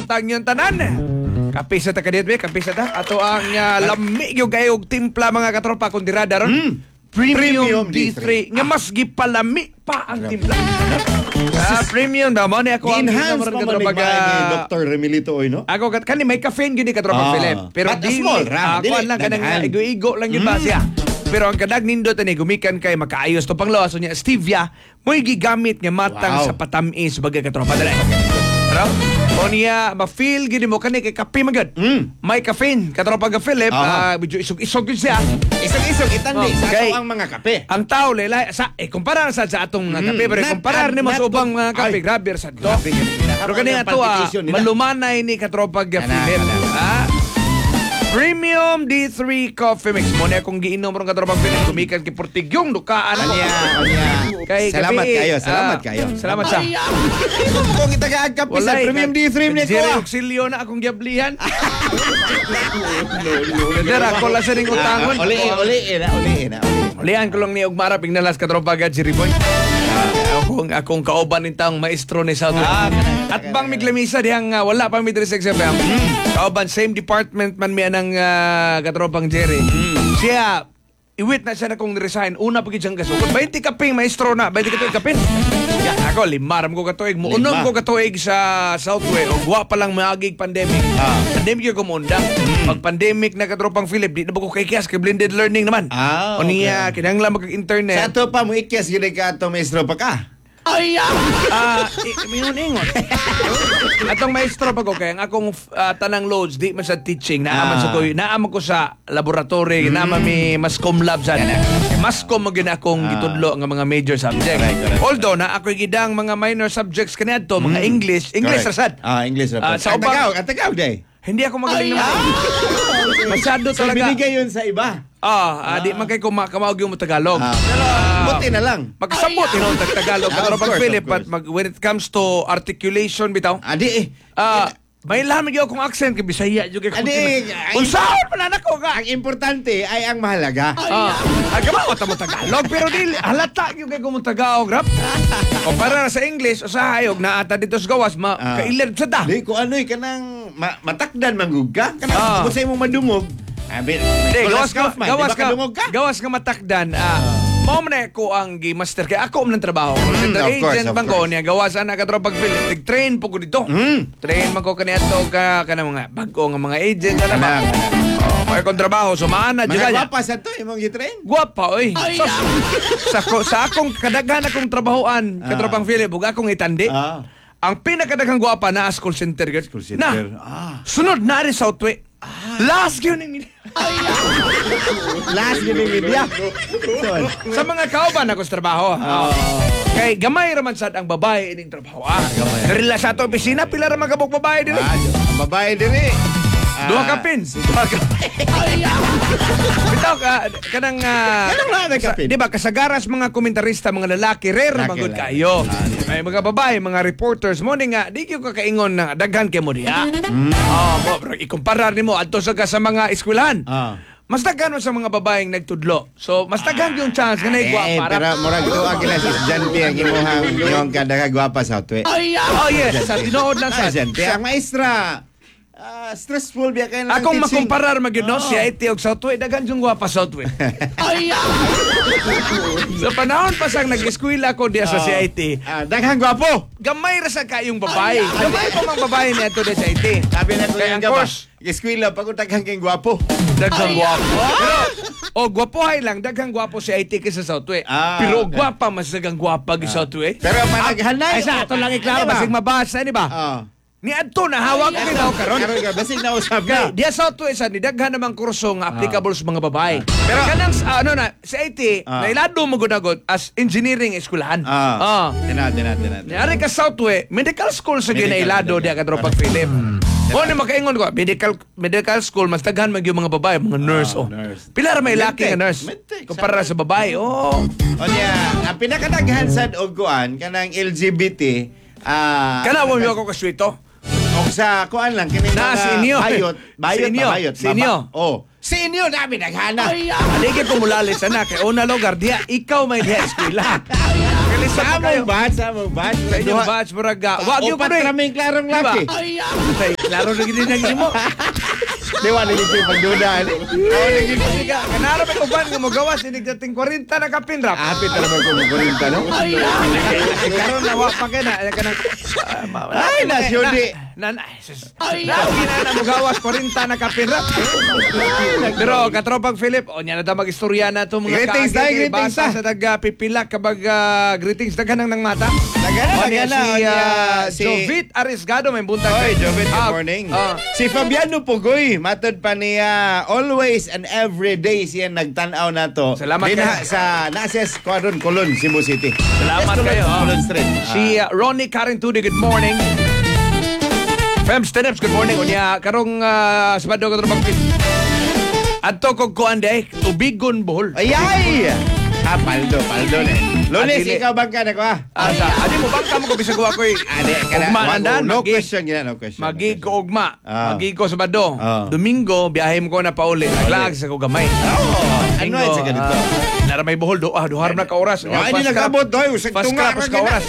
buntag yung tanan. Kape sa ta kadit be, kape sa ta. Ato ang lami yung gayog timpla mga katropa kung dirada ron. Premium D3 nga mas gipalami pa ang timpla. Premium ba mo ni ako ang enhance pa man ni Dr. Remilito oy no. Ako kani may caffeine gyud ni katropa Philip. Pero di small ra. Ako lang kanang igo lang yun ba siya. Pero ang kadag nindot ani gumikan kay makaayos to panglawas niya stevia mo'y gigamit nga matang sa patamis bagay katropa dali. Pero o niya ma-feel gini mo kani kay kape magad. May caffeine katropa ga Philip, medyo isog-isog yun siya. Isog-isog itandi sa ato ang mga kape. Ang tao lelay sa kumpara sa atong mga kape pero kumparar ni mas ubang mga kape grabe sa to. Pero kani ato malumanay ni katropa ga Philip. Premium D3 Coffee Mix. Muna akong giinom ron katropa Philip. Gumikan ki Portigyong dukaan ako. Salamat kayo. Salamat sa. Kung kita kaagkapi sa Premium D3 ni ko. Jere Auxilio na akong giablihan. Dera ko la sa ning utangon. Ulian ko lang ni Ugmara pignalas katropa ga Jerry Boy. Akong kauban nitang maestro ni South. At bang miglamisa diyang wala pang midres exam. Kauban same department man mi anang katropang Jerry. Siya iwit na siya na kong resign. Una pagid siyang gasukot. 20 kaping maestro na. 20 katuig kapin. Ako, limaram ko katuig. Muunong ko katuig sa Southway. O guwa pa lang maagig pandemic. Pandemic yung kumundang. Pag pandemic na katropang Philip, di na ba ko kay Kias? Kay blended learning naman. O niya, kinanglan mag-internet. Sa ito pa mo ikias yun ka ito maestro pa ka. Minuningon. Atong maestro pa ko kaya ang akong tanang loads di man sa teaching naaman ko sa laboratory naaman mi mascom lab sa mascom mo gina akong gitudlo nga mga major subject. Although na ako gidang mga minor subjects kaniadto mga English rasad. English ra. Sa Tagaw day. Hindi ako magaling naman. Masyado talaga. So binigay yun sa iba. Di man kay kumawag yung Tagalog. Buti na lang. Magkasabot yun ang Tagalog. Pero pag Philip, when it comes to articulation, bitaw, may lahat magiging akong accent kay Bisaya yung kay unsaon pa na ko ka. Ang importante ay ang mahalaga. Agamaw ta mo Tagalog pero di halata yung kay kumong Tagalog rap. O para sa English usahayog na ata dito sa gawas kailan sa ta. Di ko anoy kanang matakdan manggugga kanang kung sa imong madungog. Gawas ka matakdan. Mao man ko ang gi-master kay ako man trabaho. Agent bang ko niya gawasan na katro pag Philip. Nag-train po ko dito. Train man ko kaniadto ka mga bago nga mga agent na ba. May kontrabaho sumana jud kanya. Gwapa sa to imong gi-train. Gwapa oy. Sa akong kadaghan akong trabahoan katro pang Philip ug akong itandi. Ang pinakadaghang gwapa na as call center. Na. Sunod na rin Southway. Last yun yung media. Last yun yung media. Sa mga kauban ako sa trabaho. Kay gamay raman sad ang babae ining trabaho. Narila sa ato opisina pila ra magabok babae diri. Ang babae diri. Duha ka pins. Bitaw ka kanang di ba kasagaras mga komentarista mga lalaki rare magud kayo. May mga babae mga reporters mo ni nga di ko kakaingon na daghan kay mo diha. Bro ikumparar nimo adto sa mga eskwelahan. Mas daghan sa mga babaeng nagtudlo. So mas daghan yung chance nga naigwa para. Pero murag to agila si Janpi ang imong kadagha gwapa sa Southway. Yes, sa tinuod lang sa Janpi ang maestra. Stressful biya kayo ng akong makumparar magyud no si IT og Southway daghan yung gwapa Southway. Sa panahon pa sang nag-eskwela ko diya sa CIT. Daghang gwapo. Gamay ra sa kayong babae. Gamay pa mang babae niya to sa CIT. Sabi na ko yung course. Eskwela pag daghang kay gwapo. Daghang gwapo. Pero gwapohay lang daghang gwapo si IT kaysa Southway. Pero gwapa mas daghang gwapa gi Southway. Pero managhanay. Ay sa ato lang iklaro basig mabasa ni ba? Ni adto na hawak ko daw karon. Basig na usab na. Dia Southway sa ni daghan namang kurso nga applicable sa mga babae. Pero kanang sa IT nailado mo gud as engineering eskwelahan. Dinat. Ni ka Southway medical school sa ginailado dia kadto pag Philip. O na makaingon ko medical school mas daghan man yung mga babae mga nurse Pila ra may laki nga nurse kumpara sa babae. Niya ang pinakadaghan sad og kuan kanang LGBT kana mo ako kaswito. O sa kuan lang kini bayot. Sinyo namin naghana. Aligi ko mulalis na kay una lugar dia ikaw may diha eskwela. Kalis pa kayo. Sa among batch. Sa inyong batch, murag, wag yung Upat kunoy. raming klarong laki. Ay, klaro na gini na gini mo. Di ba, naging yung pagduda. Siga, kanara may uban nga mo gawas, inigdating 40 na kapinrap. Apit na naman kung makulinta, no? Karon na wa pa kay na kanang Ay, nasyudi. na mo gawas 40 na kapinrap. Pero katropang Philip, nya na ta magistorya na to mga Greetings tayo, greetings basa ta. sa pipila kabag greetings daghanang ng mata. Si Jovit Arisgado may buntag. Oy, Jovit, good morning. Si Fabiano Pugoy, matod pa niya, always and every day siya nagtanaw na to. Salamat Dinha kayo. sa Nases Quadron, Colon, Cebu City. Salamat Yes, kayo. Colon Street. Si Ronnie Carintude, good morning. Fem Steneps, good morning. Unya, karong sabado ka trabang pin. Adto kog kuan day, tubigon Bohol. Ayay! Paldo na. Lunes, Adili. ikaw bang ka na ko, Adi mo bang kamo ko bisag wa koy. Ugma andan, No question, no question. Magig ko ugma. Ah. Magig ko sabado. Ah. Domingo biyahe mo ko na pauli. Naglaag sa ko gamay. Ano ay sa ganito? Nara may Bohol duhar na ka oras. Ay, hindi nagabot, doy. Usag Fast tunga scrap ka ka oras.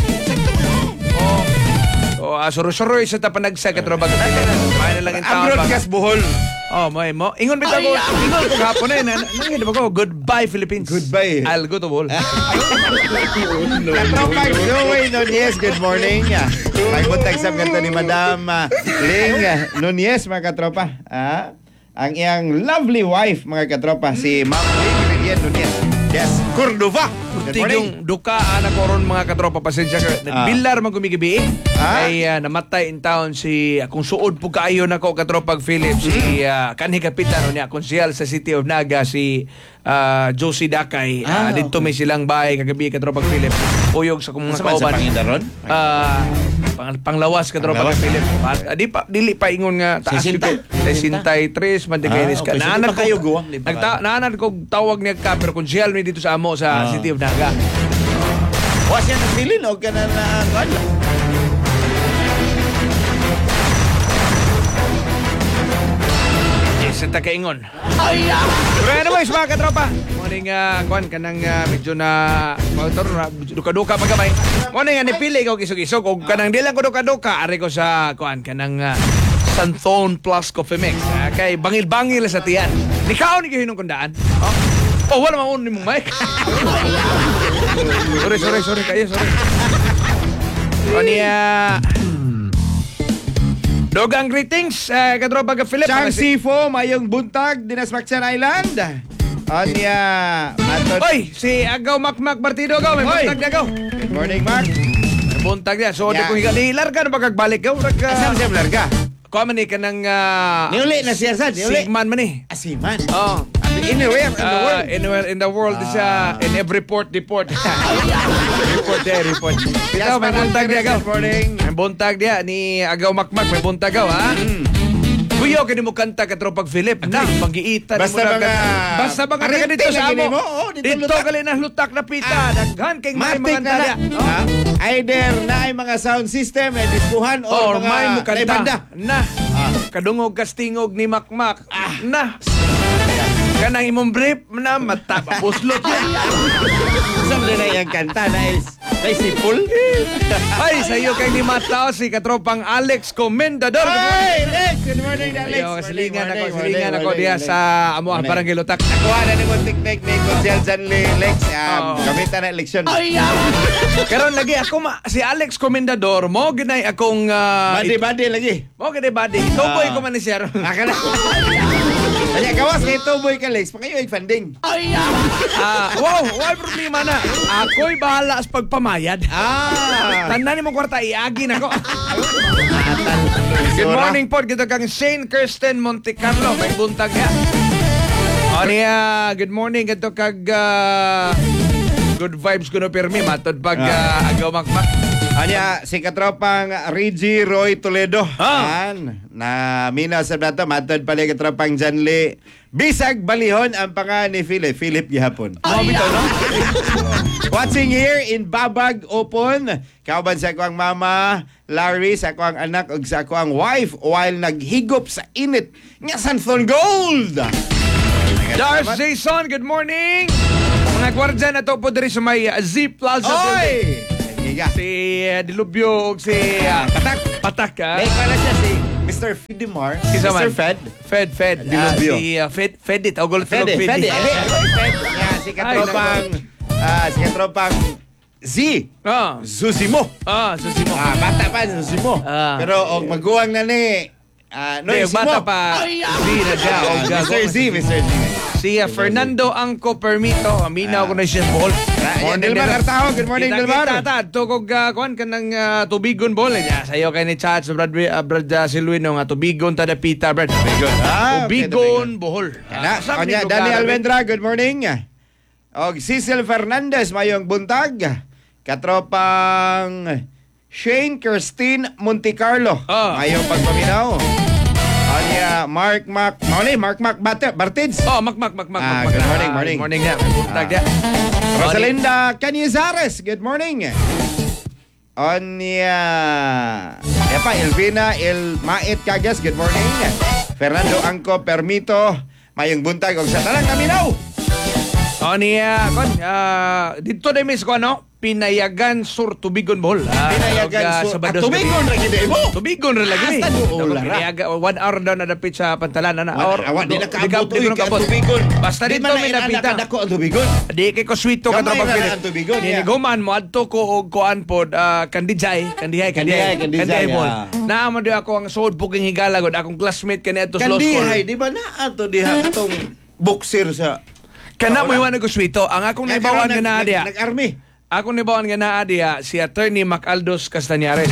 Suro-suro sa tapanagsa ka trabaho. May na lang yung Abroad tao. kas Bohol. May mo. Ingon bitaw ko. Ingon ko hapon eh. Nangin ba ko? Goodbye Philippines. Goodbye. I'll go to Bohol. Katropang Joey Nunez, good morning. May buntag sa kanta ni Madam Ling Nunez, mga katropa. Ang iyang lovely wife, mga katropa, si Ma'am Ling Nunez. Yes, Cordova. Good morning. Yung duka anak ko ron mga katropa pasensya ka. Nagbilar man gumigabi. Ay namatay in town si kung suod po kaayo na ko katropag Philip si kanhi kapitan niya konsyal sa City of Naga si Josie Dakay. Dito may silang bahay kagabi katropag Philip. Uyog sa kung mga kauban. Pangindaron? Panglawas katropag Philip. Dili pa ingon nga taas 63 man kay ka. Naanan kayo guwang. Naanan ko tawag niya ka pero konsyal ni dito sa amo sa City of Naga. O siya nagbilin o ka na ano? Yes, sa kaingon. Pero anyways, mga katropa, morning kuan kanang medyo na motor na duka-duka pagamay. Morning nipili ko kisog-isog og kanang dili ko duka-duka ari ko sa kuan kanang Santhon Plus Coffee Mix. Kay bangil-bangil sa tiyan. Nikaw ni kayo kundaan. Oh, wala man ni mong mic. Sorry kayo, sorry. Kaniya Dogang greetings, katropa ka Philip. Chang Sifo, mayong buntag, Dinasmaksan Island. Anya, matod. Oy, si Agaw Makmak Partido Agaw, may Oy. buntag na Agaw. Good morning, Mark. May buntag niya. So, Yeah. kung hilar ka na pagagbalik ka, Asam siya larga? kuha man ni ka ng Niuli na siya sad, niuli. Sigman man eh. Asiman. Oh. Anywhere in the world. Anywhere in the world siya, in every port, report. report. Ikaw, may buntag niya, Agaw. Good morning. May buntag niya ni Agaw Makmak, may buntag Agaw, ha? Kuyo, kini mo kanta ka tropag Philip. Na, magiitan Basta mo na mga- kanta. Basta mga Arete ka dito sa lagi amo. mo. Oh, dito Dito lutak. gali na lutak na pita. Daghan kay may Matik mga na na. kanta. Either na ay mga sound system, may dispuhan, Or o may mo mga kanta. banda. Na. Kadungog kastingog ni Makmak. Na. Kanang imong brief na mata papuslot yan. Saan na yung kanta na is sipul? Ay, sa iyo kay ni Matao si katropang Alex Comendador. Hey, Lex! Good morning, Alex. Ayo, silingan ako diya sa amo parang gilutak. Nakuha na ni mo tikmek ni Conchel Janli, Lex. Oo. Gamitan na eleksyon. Karon lagi ako si Alex Comendador mo ginay akong Badi-badi lagi. mo ginay body. Tuboy ko man ni sir. Aka na. Kanya, gawas kay Tuboy ka, Lex. Pangayo ay funding. Wow, why problema na. Ako'y bahala sa pagpamayad. Tandaan mo kwarta, iagi na ko. Good morning po, gito kang Shane Kirsten Monte Carlo. May buntag niya. O niya, good morning, gito kag good vibes ko no pirmi. Matod pag agaw makmak. Anya, si katropang Reggie Roy Toledo. Na mina sa data, matod pala katropang Janli. Bisag balihon ang pangalan ni Philip gihapon. Bitaw, no? Watching here in Babag Open. Kauban sa ako ang mama, Larry, sa ako ang anak, ug sa ako ang wife while naghigop sa init nga Santhon Gold. Dars Jason, good morning! Mga gwardya na to po diri sa may Z Plaza building. Oy! Higa. Si Dilubyo ug si Patak. Patak. May pala siya si Mr. Fidimar. Kisa man? Mr. Fed. Fed. Dilubyo. Si Fedit. Ogol Fede. Fed. Fed. Yeah, si katropang Z. Zuzimo. Susimo. Bata pa, Zuzimo. Pero maguwang na ni Hindi, bata pa. Di na siya. Mr. Z. Si Fernando Angco Permito. Aminaw ko na siya sa Bohol. Dilmar Artaho. Good morning, Dilmar. Kita tukog kuan kanang tubigon Bohol. Sayo kay ni chat sa Brad Silwino nga tubigon tada pita Brad. Tubigon Bohol. Kanya Danny Almendra, good morning. Og Cecil Fernandez mayong buntag. Katropang Shane Kirstine Montecarlo. Mayong pagpaminaw. Anya Mark Bartids. Mak. Good morning. Morning na. Buntag dia. Rosalinda Canizares, good morning. Anya Elvina Mait Cagas, good morning. Fernando Angco Permito mayong buntag og sa tanang naminaw. Dito na miss ko Pinayagan Sur Tubigon Bohol. Pinayagan Sur. Tubigon ra gid mo. Tubigon ra lagi. Hasta doon ra. Pinayagan 1 hour daw na dapit sa pantalan na. Awa di nakaabot Tubigon. Basta dito may napita. Dako ang Tubigon. Di kay ko sweeto ka trabaho ang Tubigon. Ninigoman mo adto ko og kuan pod kandihay Bohol. Naamo di ako ang sold booking higala gud akong classmate kani adto sa law school. Kandihay di ba na ato diha atong boxer sa kana mo iwan ko sweeto. Ang akong naibawan nga naa diha. Nag-army. Ako ni bawang nga naa diha si Attorney Macaldos Castañares.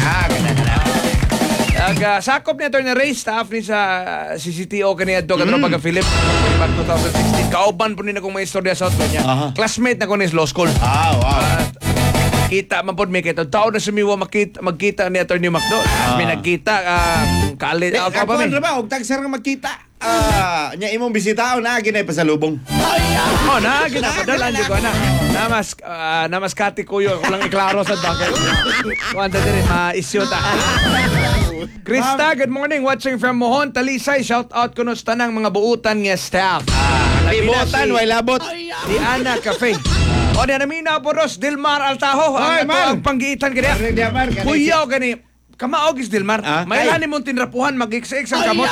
Sakop ni Attorney Ray, staff ni sa CCTO kaniya do katropa ka Philip. Back 2016 kauban po ni na kong may istorya sa outlet niya. Classmate na ko ni law school. Wow. Kita man pod may kita tao na sumiwa magkita ni Attorney Macdo. May nagkita college Ako pa mi. ba og tagsar nga magkita. Nya imong bisitaon na ginay pasalubong. Na ginapadalan di ko na. Namas kati ko yun. Kulang iklaro sa bakit. Wanda din ma-issue ta. Krista, good morning. Watching from Mohon, Talisay. Shout out ko sa tanang mga buutan nga staff. Buutan, way labot. Di Ana Cafe. O di namina po Ros, Dilmar Altaho. Ang ato ang panggiitan kanya. Kuyaw gani. Kamaog is Dilmar. May lanin mong tinrapuhan, mag-iksik ang kamot.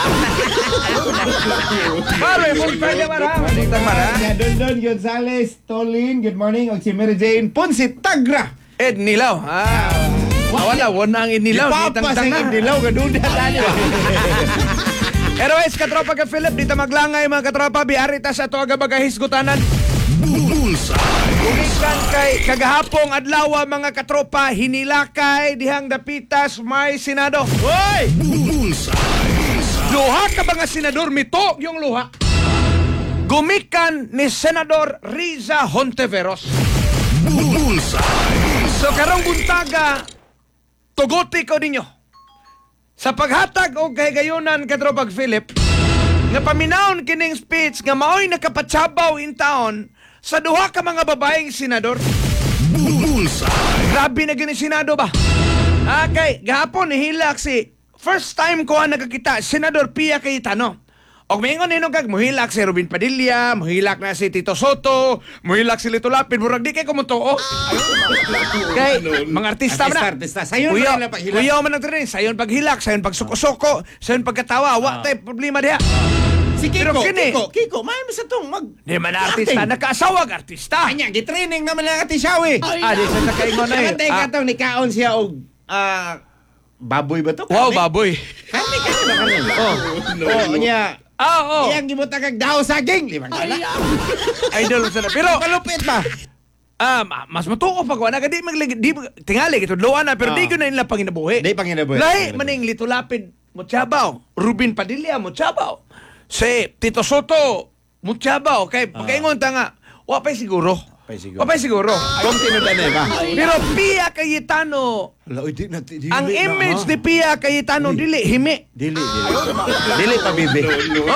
Pare, mong pwede mara. Don Gonzales, Tolin, good morning. Og si Mary Jane Ponce Tagra. Ed Nilaw. Wala ang inilaw. Papas ang inilaw, gaduda tayo. Anyways, katropa ka Philip, dito maglangay mga katropa. Biari ta sa ito agabagahisgutanan. Umikan kay kagahapong adlaw mga katropa hinilakay dihang dapitas may Senado. Hoy! Luha ka ba nga senador mito yung luha? Gumikan ni Senador Riza Hontiveros. So karong buntaga tuguti ko ninyo sa paghatag o kaygayonan katropa Philip nga paminawon kining speech nga maoy nakapatsabaw in town sa duha ka mga babaeng senador. Grabe na gini senado ba? Okay, gahapon nihilak si first time ko ang nakakita Senador Pia Cayetano. Og mingon ninong kag muhilak si Robin Padilla, muhilak na si Tito Soto, muhilak si Lito Lapid, murag di kay kumutuo. Kay mga artista man. Sayon man na paghilak. Kuya man ang training, sayon paghilak, sayon pagsuko-suko, sayon pagkatawa, wa tay problema diha. Si Kiko, Pero kini, Kiko, may sa tong di man artista, nakaasawag artista. Kanya, gitraining naman lang ati siyawi. Di sa nakaingon na yun. Kantay ka tong nikaon siya og baboy ba to? Wow, baboy. Kami ba kanin? Niya. Iyang gibuta kag daw saging, di ba kana? Idol sa pero malupit ba? Mas matuo pa ko na di tingali gito luan na pero di ko na nila panginabuhi. Di panginabuhi. Lahi maning Lito Lapid mo tiyabaw, Rubin Padilla mo tiyabaw. Si Tito Soto mo tiyabaw kay pagkaingon ta nga wa pa siguro. Kung tinudan ba? Pero Pia Cayetano, ang image ni Pia Cayetano dili himi. Dili pa bibi.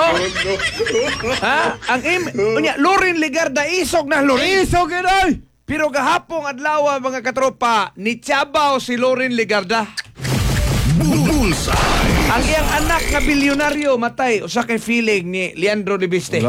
Ang Lorin Ligarda isog na Lorin. Isog ginoy. Pero gahapong adlaw mga katropa ni tiyabaw si Lorin Ligarda. Ang iyang anak na bilyonaryo matay usa kay feeling ni Leandro Libiste.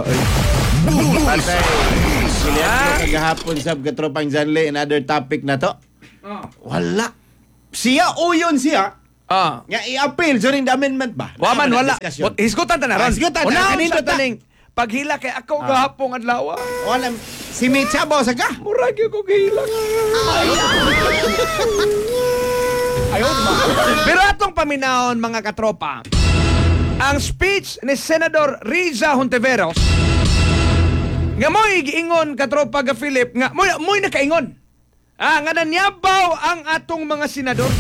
Patay. Kagahapon sab katropang Janle, another topic na to. Wala. Siya o yun siya. Nga i-appeal during the amendment ba? Waman, wala. Discussion. Hisgutan ta na ron. Hisgutan na. Una, Kanino sa ta? taning paghila kay ako gahapong adlaw. Wala. Si Mitcha ba sa ka? Murag yung ko gihilang. Ayun ba? Pero atong paminahon mga katropa, ang speech ni Senador Riza Hontiveros nga mo'y giingon katropa ga Philip nga mo'y nakaingon. Nga nanyabaw ang atong mga senador.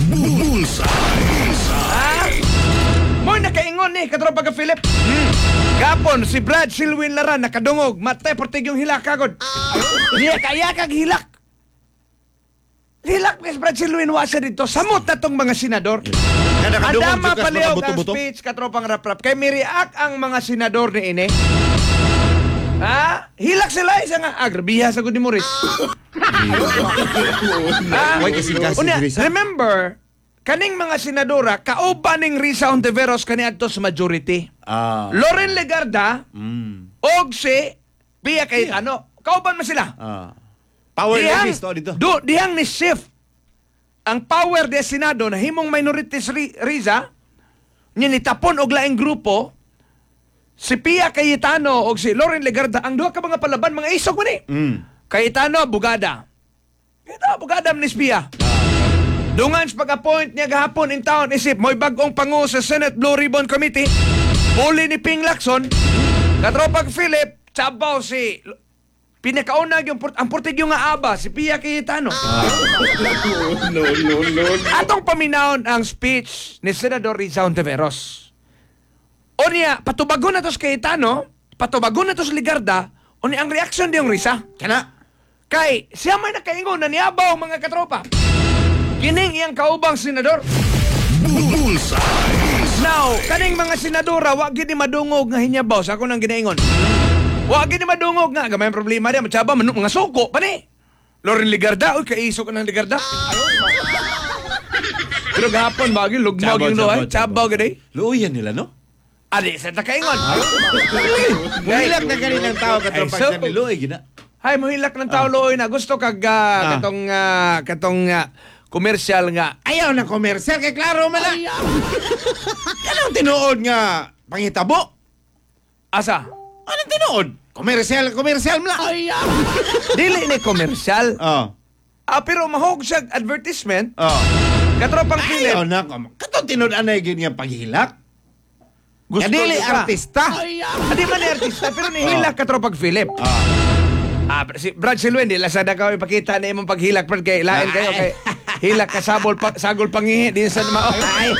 Mo'y nakaingon ni katropa ka Philip. Gapon si Brad Silwin Laran nakadungog matay portig yung hilak kagod. Niya kaya kag hilak. Hilak ni Brad Silwin wa siya dito. Samot na tong mga senador. Adama paliog ang speech katropang rap-rap kay miriak ang mga senador ni ini. Hilak sila isa nga agrabiha sa gud ni Morris. Remember, kaning mga senadora kauban ning Risa Hontiveros kaniadto sa majority. Loren Legarda og si Pia Cayetano. Kauban man sila. Power levels to dito. Dihang ni shift ang power de Senado na himong minorities Riza nya nitapon og laing grupo si Pia Cayetano og si Loren Legarda ang duha ka mga palaban mga isog man ni. Cayetano abogada. Ito abogada ni Pia. Dungan sa pag-appoint niya gahapon in town isip mo'y bagong pangu sa Senate Blue Ribbon Committee. Puli ni Ping Lacson. Katropag Philip, sabaw si pinakaunag yung ang portigyo nga aba si Pia Cayetano. No. Atong paminahon ang speech ni Senador Riza Hontiveros. O niya, patubagon na to sa Cayetano, patubagon na to sa Ligarda, o niya ang reaksyon diyong Riza. Kana? Kay siya may nakaingon na niyabaw mga katropa. Kining iyang kaubang senador. Now, kaning mga senadora, wag gid ni madungog nga hinyabaw sa ako nang ginaingon. Wag gid ni madungog nga gamay problema diya matsaba mga suko pa ni. Loren Ligarda, oy kaiso ka ng Ligarda. Pero gahapon bagi lugmog yung loy, chabaw gid. Luoyan nila no? Adi sa takaingon. Muhilak na kaninang tao katropa sa niluoy gina. Hay muhilak ng tao looy na gusto kag katong komersyal nga. Ayaw na komersyal kay klaro man na. Anong tinuod nga pangitabo? Asa? Anong tinuod? Komersyal man na. Dili ni komersyal. Oh. Pero mahog siya advertisement. Oh. Katropang Philip. Ayaw na. Katong tinuod anay gid nga paghilak. Gusto dili ka. artista. Di man ni artista pero nihilak katropang Philip. Si Brad Silwin, di lasada ka ipakita na imong paghilak Brad kay lain kayo kay hilak ka sagol pangihi din sa mao.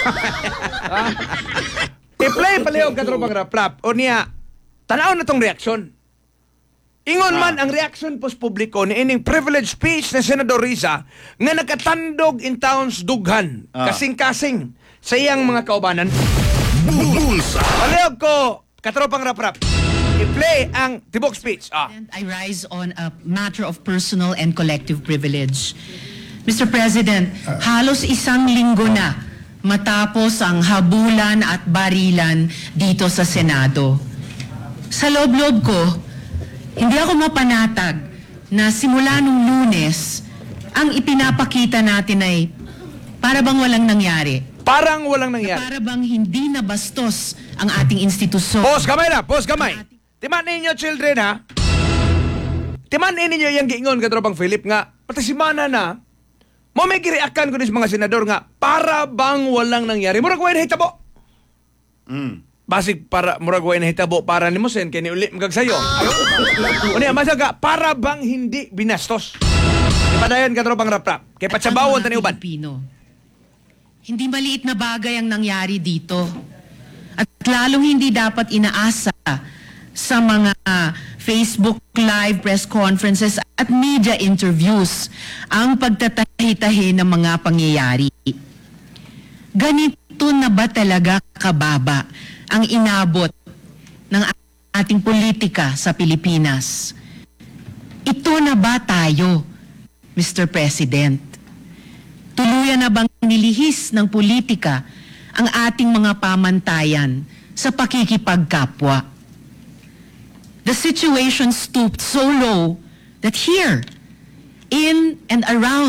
I-play paliog katropang rap-rap. O niya, tanaw na tong reaksyon. Ingon man ang reaksyon pos publiko ni ining privilege speech na Senador Riza nga nakatandog in towns dughan, kasing-kasing sa iyang mga kaubanan. Paliog ko, katropang rap-rap. I-play ang tibok speech. I rise on a matter of personal and collective privilege. Mr. President, halos isang linggo na matapos ang habulan at barilan dito sa Senado. Sa loob-loob ko, hindi ako mapanatag na simula nung Lunes, ang ipinapakita natin ay para bang walang nangyari. Parang walang nangyari. Para bang hindi nabastos ang ating institusyon. Pause kamay. Timan ninyo, children, ha? Timan ninyo yung giingon katropang Philip nga, pati si Mana na, mo may gireakan ko din sa mga senador nga, para bang walang nangyari. Murag way na hitabo. Basig para, murag way na hitabo para ni Musen, kaya ni uli magagsayo. Unya, masaga, para bang hindi binastos. Ipadayan katropang rap-rap. Kaya patsabawon tani uban. Pilipino. Hindi maliit na bagay ang nangyari dito. At lalong hindi dapat inaasa sa mga Facebook live press conferences at media interviews ang pagtatahi-tahi ng mga pangyayari. Ganito na ba talaga kababa ang inabot ng ating politika sa Pilipinas? Ito na ba tayo, Mr. President? Tuluyan na bang nilihis ng politika ang ating mga pamantayan sa pakikipagkapwa? The situation stooped so low that here, in and around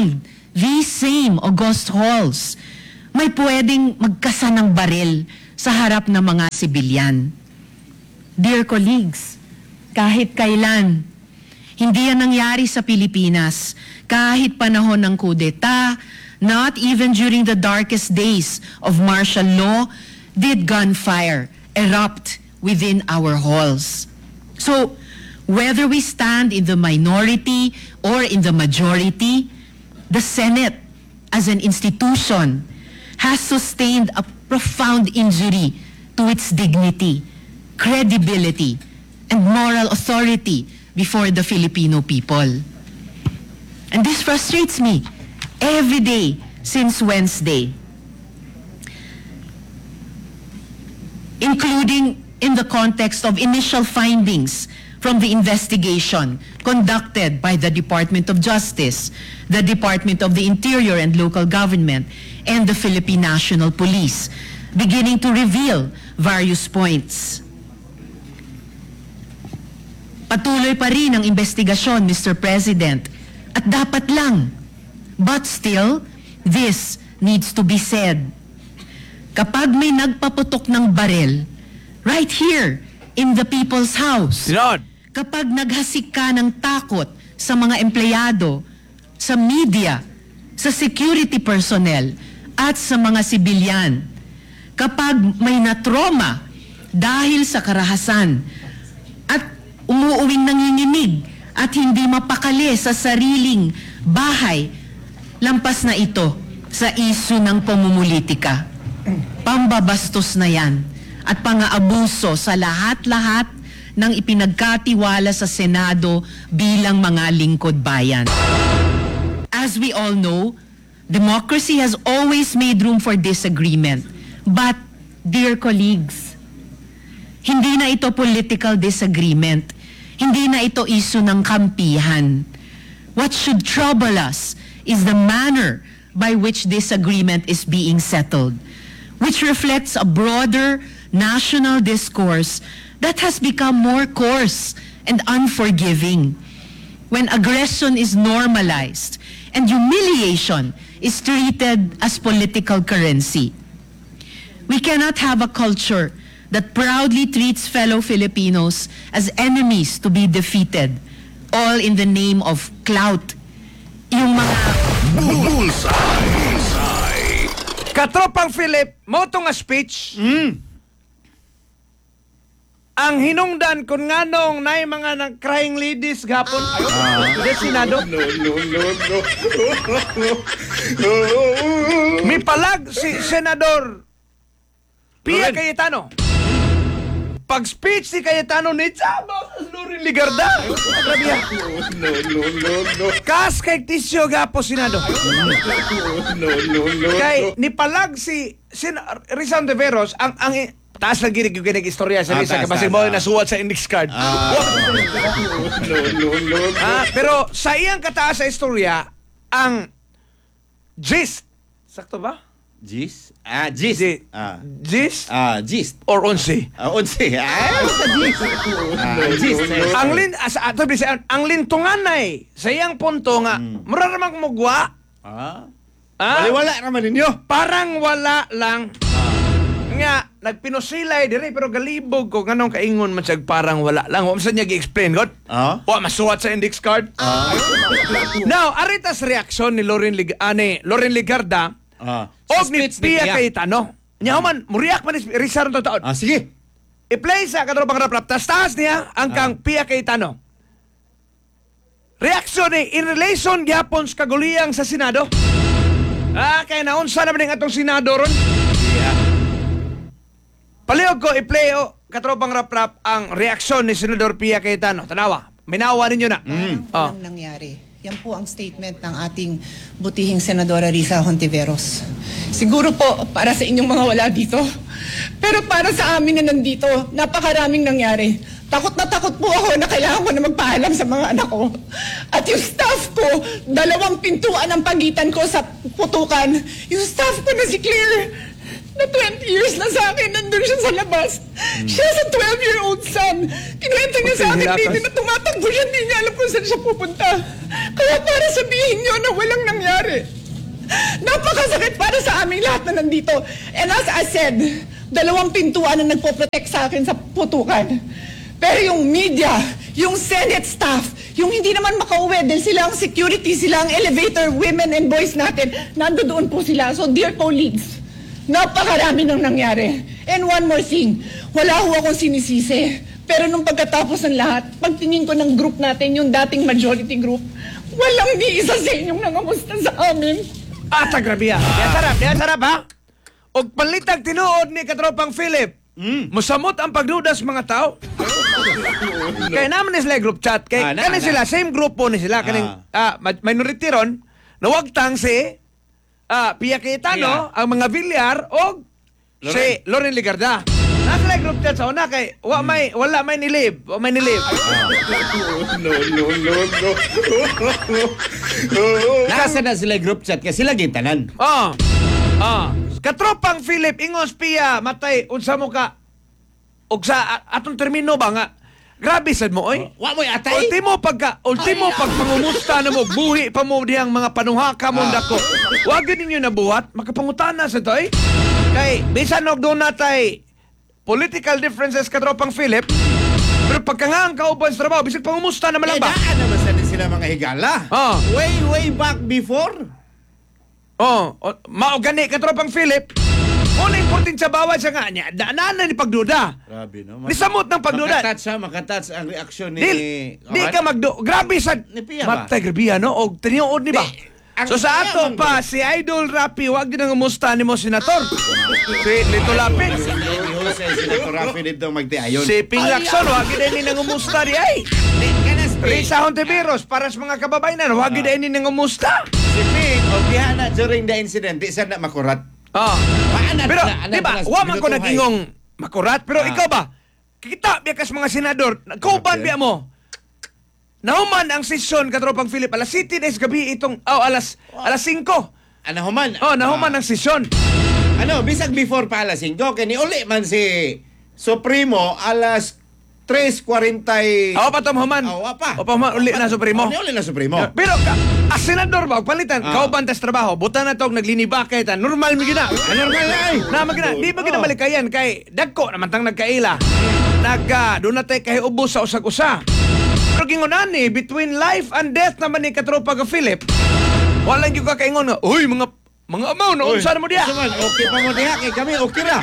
these same august halls, may pwedeng magkasa ng baril sa harap ng mga sibilyan. Dear colleagues, kahit kailan, hindi yan nangyari sa Pilipinas. Kahit panahon ng kudeta, not even during the darkest days of martial law, did gunfire erupt within our halls. So, whether we stand in the minority or in the majority, the Senate, as an institution, has sustained a profound injury to its dignity, credibility, and moral authority before the Filipino people. And this frustrates me every day since Wednesday, including in the context of initial findings from the investigation conducted by the Department of Justice, the Department of the Interior and Local Government, and the Philippine National Police, beginning to reveal various points. Patuloy pa rin ang investigasyon, Mr. President, at dapat lang. But still, this needs to be said. Kapag may nagpaputok ng baril, right here, in the people's house, Sinod. kapag naghasik ka ng takot sa mga empleyado, sa media, sa security personnel, at sa mga sibilyan, kapag may natroma dahil sa karahasan, at umuuwing nanginginig at hindi mapakali sa sariling bahay, lampas na ito sa isyu ng pamumulitika. Pambabastos na yan at pang-aabuso sa lahat-lahat ng ipinagkatiwala sa Senado bilang mga lingkod bayan. As we all know, democracy has always made room for disagreement. But, dear colleagues, hindi na ito political disagreement. Hindi na ito isyu ng kampihan. What should trouble us is the manner by which this agreement is being settled, which reflects a broader national discourse that has become more coarse and unforgiving. When aggression is normalized and humiliation is treated as political currency. We cannot have a culture that proudly treats fellow Filipinos as enemies to be defeated, all in the name of clout. Yung mga Katropang Philip, mo to nga speech, ang hinungdan kung nganong na mga nag-crying ladies gapon. Ayun, Senado. May palag si Senador Pia Cayetano. Pag speech si Cayetano ni Chabo Lorin Ligarda. Kas kay Tisyo gapo Senado. Kay ni palag si Rizal de Veros ang taas lang ginig yung istorya sa Risa kapag mo nasuwat sa index card. Pero sa iyang kataas sa istorya ang gist. Sakto ba? Gist? Gist. Gist? Gist. Or 11? 11. Gist. Ang lintungan na sa iyang punto nga, mura naman kumugwa. Baliwala naman ninyo. Parang wala lang. Nga, nagpinusilay dire pero galibog ko nganong kaingon man siya parang wala lang. Wa man niya gi-explain god. Wa masuwat sa index card. Now, aritas reaksyon ni Lorin Ligarda. Og ni Pia Cayetano. Nya man muriak man ni Rizal to taon. Sige. I-play sa katropang rap taas niya ang kang Pia Cayetano. Reaksyon ni in relation gyapon sa kaguliyang sa Senado. Kaya naunsa naman ng atong Senado ron. Palihog ko i-play katropang rap ang reaksyon ni Senador Pia Cayetano. Tanawa. Minawa ninyo na. Ang nangyari. Yan po ang statement ng ating butihing Senadora Risa Hontiveros. Siguro po para sa inyong mga wala dito. Pero para sa amin na nandito, napakaraming nangyari. Takot na takot po ako na kailangan ko na magpaalam sa mga anak ko. At yung staff ko, 2 pintuan ang pagitan ko sa putukan. Yung staff ko na si Claire, na 20 years na sa akin, nandun siya sa labas. Siya sa 12-year-old son. Kinuwento niya sa akin, baby, na tumatakbo siya, hindi niya alam kung saan siya pupunta. Kaya para sabihin niyo na walang nangyari. Napakasakit para sa aming lahat na nandito. And as I said, 2 pintuan na nagpo-protect sa akin sa putukan. Pero yung media, yung Senate staff, yung hindi naman makauwi dahil sila ang security, sila ang elevator women and boys natin, nandoon po sila. So dear colleagues, napakarami nang nangyari. And one more thing, wala ho akong sinisisi. Pero nung pagkatapos ng lahat, pagtingin ko ng group natin, yung dating majority group, walang ni isa sa inyong nangamusta sa amin. Grabe yan. Yan sarap ha. Og palitag tinuod ni katropang Philip. Musamot ang pagdudas mga tao. Kaya naman ni sila group chat. Kaya sila, same grupo ni sila. Kaning minority ron, nawagtang si Pia Cayetano, ang mga Villar, o si Loren Ligarda. Nasa group chat sa una kay wala may nilib. O may nilib. Nasa na sila group chat kasi sila gintanan. Katropang Philip ingos Pia matay unsa mo ka og sa atong termino ba nga grabe sad mo oy. Wa mo atay. Ultimo pagpangumusta na mo buhi pa mo diyang mga panuhaka mo dako. Wa gid ninyo nabuhat makapangutana sa to eh. Kay bisan og do natay political differences katropang Philip pero pagkangang kauban sa trabaho bisag pangumusta na malang ba. Daan naman sa sila mga higala. Way back before. Mao gani katropang Philip. Una important sa bawat sa nga niya. Daanan na ni pagduda. Grabe no. Nisamot ng pagduda. Makatats ang reaksyon ni Di ka grabe sa Ni Pia ba? matay grabe no og tiniod ni ba. So sa Pia ato man pa si Idol Rapi wag din ang umusta ni mo senator. Si Lito Lapid. Senator Rafi dito magtiayon. Si Ping Lacson wag din ni nang umusta di ay. Risa Hontiveros para sa mga kababayan wag din ni nang umusta. Si Ping Obiana during the incident di sad na makurat. Pero di ba wa man ko nagingong makurat pero ikaw ba kita biya kas mga senador kauban biya mo. Nahuman ang sesyon katropang Philip alas 7 days gabi itong alas 5. Nahuman. Nahuman ang sesyon. Bisag before pa alas 5 kani uli man si Supremo alas 3:40. Pa tamahuman. Pa. Human uli na Supremo. Uli na Supremo. Pero as senador ba palitan kauban tas trabaho butan na tog naglinibakay ta normal mi gina. Normal ay. Na magina di ba gina malikayan kay dagko naman tang nagkaila. Do na tay kay ubos sa usag-usa. Pero gingunan ni between life and death naman ni katropa ka Philip. Walang gyud ka kaingon nga, uy mga amaw na unsa na mo diha. Okay pa mo diha kay kami okay ra.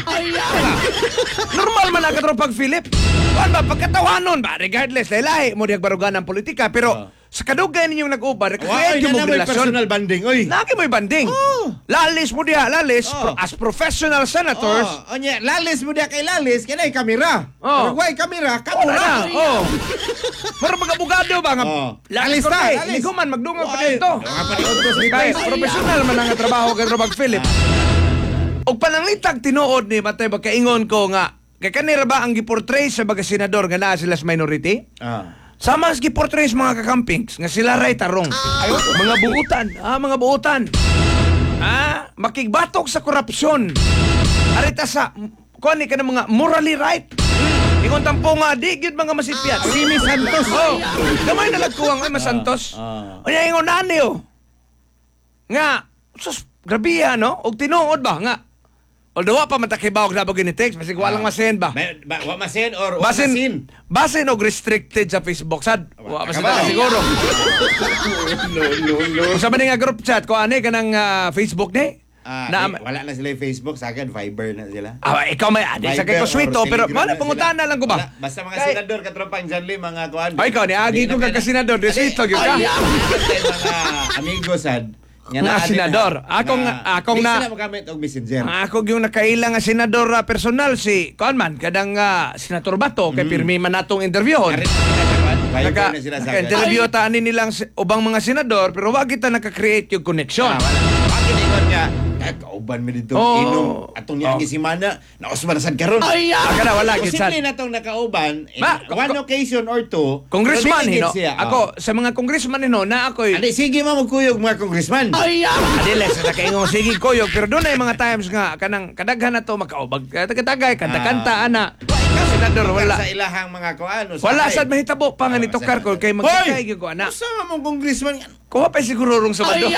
Normal man ang katropa ka Philip. Kuan ba pagkatawanon ba regardless lahi mo diha barugan ng politika pero sa kadugay ninyong nag-ubar kaya yung may relasyon. personal banding oy. Lagi mo'y banding. Lalis mo diha, as professional senators. Lalis mo diha kay lalis kanay kamera. Pero why kamera? Kamura. Pero mag-abogado ba nga? Lalis ko lalis. Hindi ko man magdungog pa dito. Mga Kaya professional man ang trabaho kay Robag Philip. Og pananglitag tinuod ni Matay kaingon ko nga kay kanira ba ang giportray sa mga senador nga naa sila sa minority? Sama sa giportray sa mga kakampings nga sila ray tarong. Mga buutan. Makigbatok sa korupsyon. Arita sa kuan ni ka ng mga morally right. Ingon tampo nga di gyud mga masipyat. Simi Santos. Gamay na lagkuwang ay Santos. Unya ingon nani nga sus grabe no og tinuod ba nga although pa matakibaw na bagay ni text basig walang masen ba Wa masen or wa masin. Basin og restricted sa Facebook sad wa masen na siguro. No. Sa nga group chat ko ani kanang Facebook ni Wala na sila yung Facebook, sa akin Viber na sila. Ikaw may adi sa kay ko sweeto pero wala pangutana lang ko ba. Basta mga senador katropang Janli mga kuan. Ikaw ni agi ko kag senador de sweeto gyud ka. Mga amigos sad. Nga senador. Akong na sila magamit og messenger. Ako yung nakailang nga senador personal si Conman kadang senator Bato kay pirmi man natong interviewon. Viber na sila sa akin. Interview ta ani nilang ubang mga senador pero wag kita naka-create yung connection. Bakit ingon niya? Kauban mi dito inom atong niya gisimana na usman sad karon. Kada wala gid sad. Simple na tong nakauban one occasion or two. Congressman hino. Ako sa mga congressman hino na ako. Sige magkuyog mga congressman. Adile sa kaingon sige kuyog pero doon ay mga times nga kanang kadaghan na to makaubag. Tagay kanta-kanta ana. senador wala. Sa ilahang mga kuan. Wala sad mahitabo pa nga ni Tokar ko kay magkikay gyud ko ana. Usama mong congressman. Kuha pa siguro rong Sabado.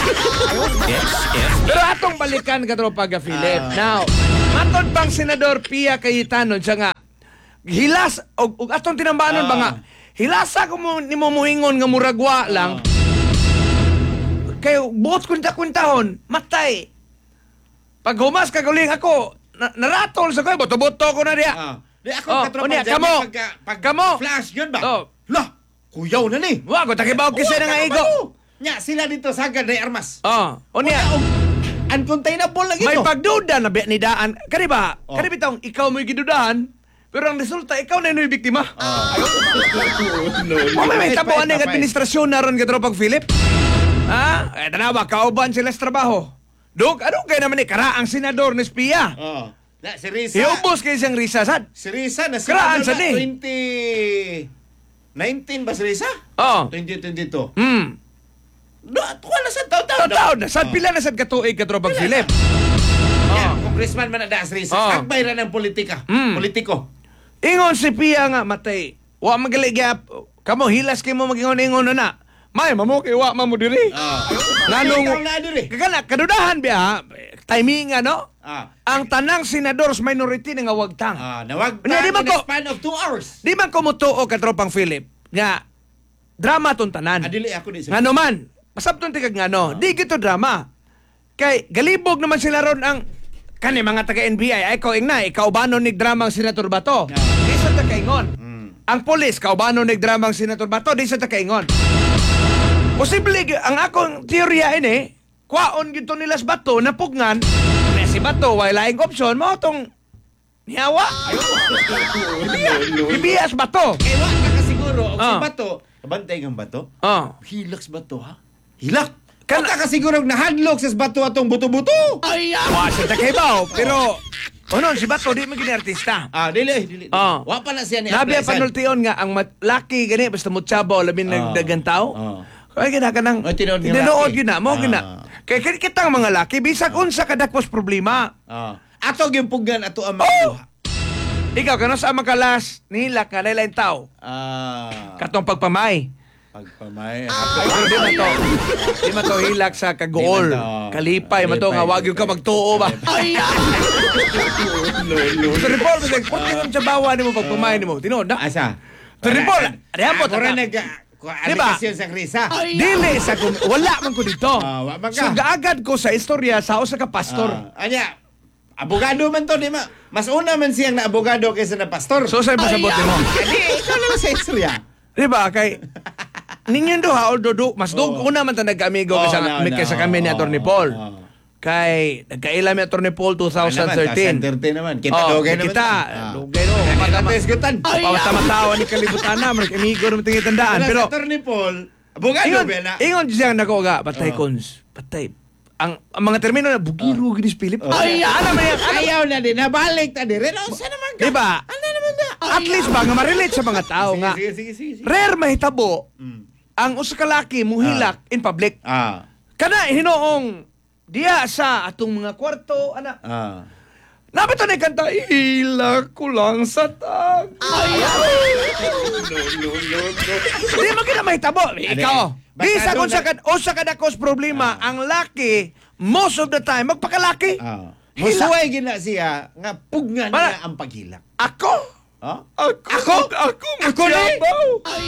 Pero atong balikan katropa ga Philip. Now, matod bang senador Pia Cayetano siya nga hilas og atong tinambanon ba nga hilasa ko mo nimo muingon nga muragwa lang. Kay buot kunta-kuntahon, matay. Pag humas kagaling ako, naratol sa ko, boto-boto ko na diya. Di ako Oh, katropa unya, dyan, kamo. Kamo. flash yun ba? Oh. Lah, kuyaw na ni. Wa ko takibaw kasi nga igo. Nya, sila dito sagad na armas. Oh, unya. Uncontainable lagi May to. pagduda na ni daan. Kani ba? Oh. Kani bitong ikaw mo'y gidudahan, pero ang resulta ikaw na yung biktima. May tapuan ng administrasyon na ron katropang Philip. Ha? Tanawa, kauban sila sa trabaho. Dok, ano kayo naman ni karaang senador ni Spia? Oh. Na, si Risa. Iubos kayo siyang risa, sad. Si Risa na Karaan senador sa na ni. 2019 ba si Risa? Oh. 2022. Wala sa taon-taon. Taon na. Sad pila na sad katuig katropang Philip. Yeah, congressman man na si Risa. Oh. Kagbay ra ng politika. Politiko. Ingon si Pia nga matay. Wa magaligap. Kamo hilas kay mo magingon-ingon na. May mamukay wa mo diri. Nanong kagana kadudahan biya timing ano? Ang tanang senador sa minority nga wagtang. Nawag Nya, di pa ba in ko- a span of 2 hours. Di man ko mutuo katropang Philip nga drama tong tanan. Adili ako di Ngano man, masabton ti kag ngano, di gito drama. Kay galibog naman sila ron ang kani mga taga NBI ay ko ingna ikaw banon nig drama ang senator bato. Di sa ta kaingon. Ang pulis kaubanon nig drama ang senator bato, di sa ta kaingon. Posible ang akong teorya ini, kwaon gito nila sa bato napugnan, na si bato way laing option mo tong niyawa. Ibiyas bato. Kay wa ka kasiguro og si Ah. bato, kabantay ng bato. Oh. Hilak sa bato ha. Hilak. Kan- Kan ka kasiguro nahadlok sa bato atong buto-buto. Wa sa takaybaw, pero ano si bato di maging artista. Dili. Ah. Wa pa na siya ni Nabi ang Aplaisan. panultion nga ang laki gani basta mutsabaw labing nagdagang tao. Kaya gina ka nang Tinuod nga tinuod laki. yun na mo gina. Kaya kitang mga laki bisag unsa kadakpos problema. Ato gyud pugnan ato ang makuha. Ikaw kano sa makalas nila ka lain tao. Katong pagpamay. Pagpamay. Pero di man to hilak sa kagool. Di man to. Kalipay man to nga wag yung ka magtuo ba. Pero Paul, porte ng sabawa ni mo pagpamay ni mo. Tinood na. Asa? Tripol, arihan po, Ako rin taga. nag... Aligasyon sa Krisa. Dili sa wala man ko dito. Wa man ka. So gaagad ko sa istorya sa usa ka pastor. Anya, abogado man to, di ma. Mas una man siyang na abogado kaysa na pastor. So sa pasabot mo. Ikaw lang sa istorya. Di ba kay ninyo duha although mas una man ta nag-amigo kaysa kami ni Attorney Paul. Kay nagkaila mi Attorney Paul 2013. 2013 naman. Kita dugay naman. Kita, dugay no. Pagkatisgutan. Pawata-matawa ni kalibutan na, amigo naman tingin tandaan. Pero Sa Attorney Paul, abogado ba na? ingon siya nako ga patay cons. Patay. Ang mga termino na bugiro gid Philip. Ay, ano man yan? Ayaw na din. Nabalik ta din. Ano sa naman ka? Diba? Ano naman na? At least ba nga ma-relate sa mga tao nga. Sige. Rare mahitabo ang usa ka laki muhilak in public. Kana hinoong diya sa atong mga kwarto ana. Napito na kanta ilak ko lang sa tag. Di mo kina mahitabo. Ikaw. Bisa kung sa kadakos problema ang laki most of the time magpakalaki. Musuway gina siya nga pugnan Para- niya ang paghilak. Ako? Ako magsabaw.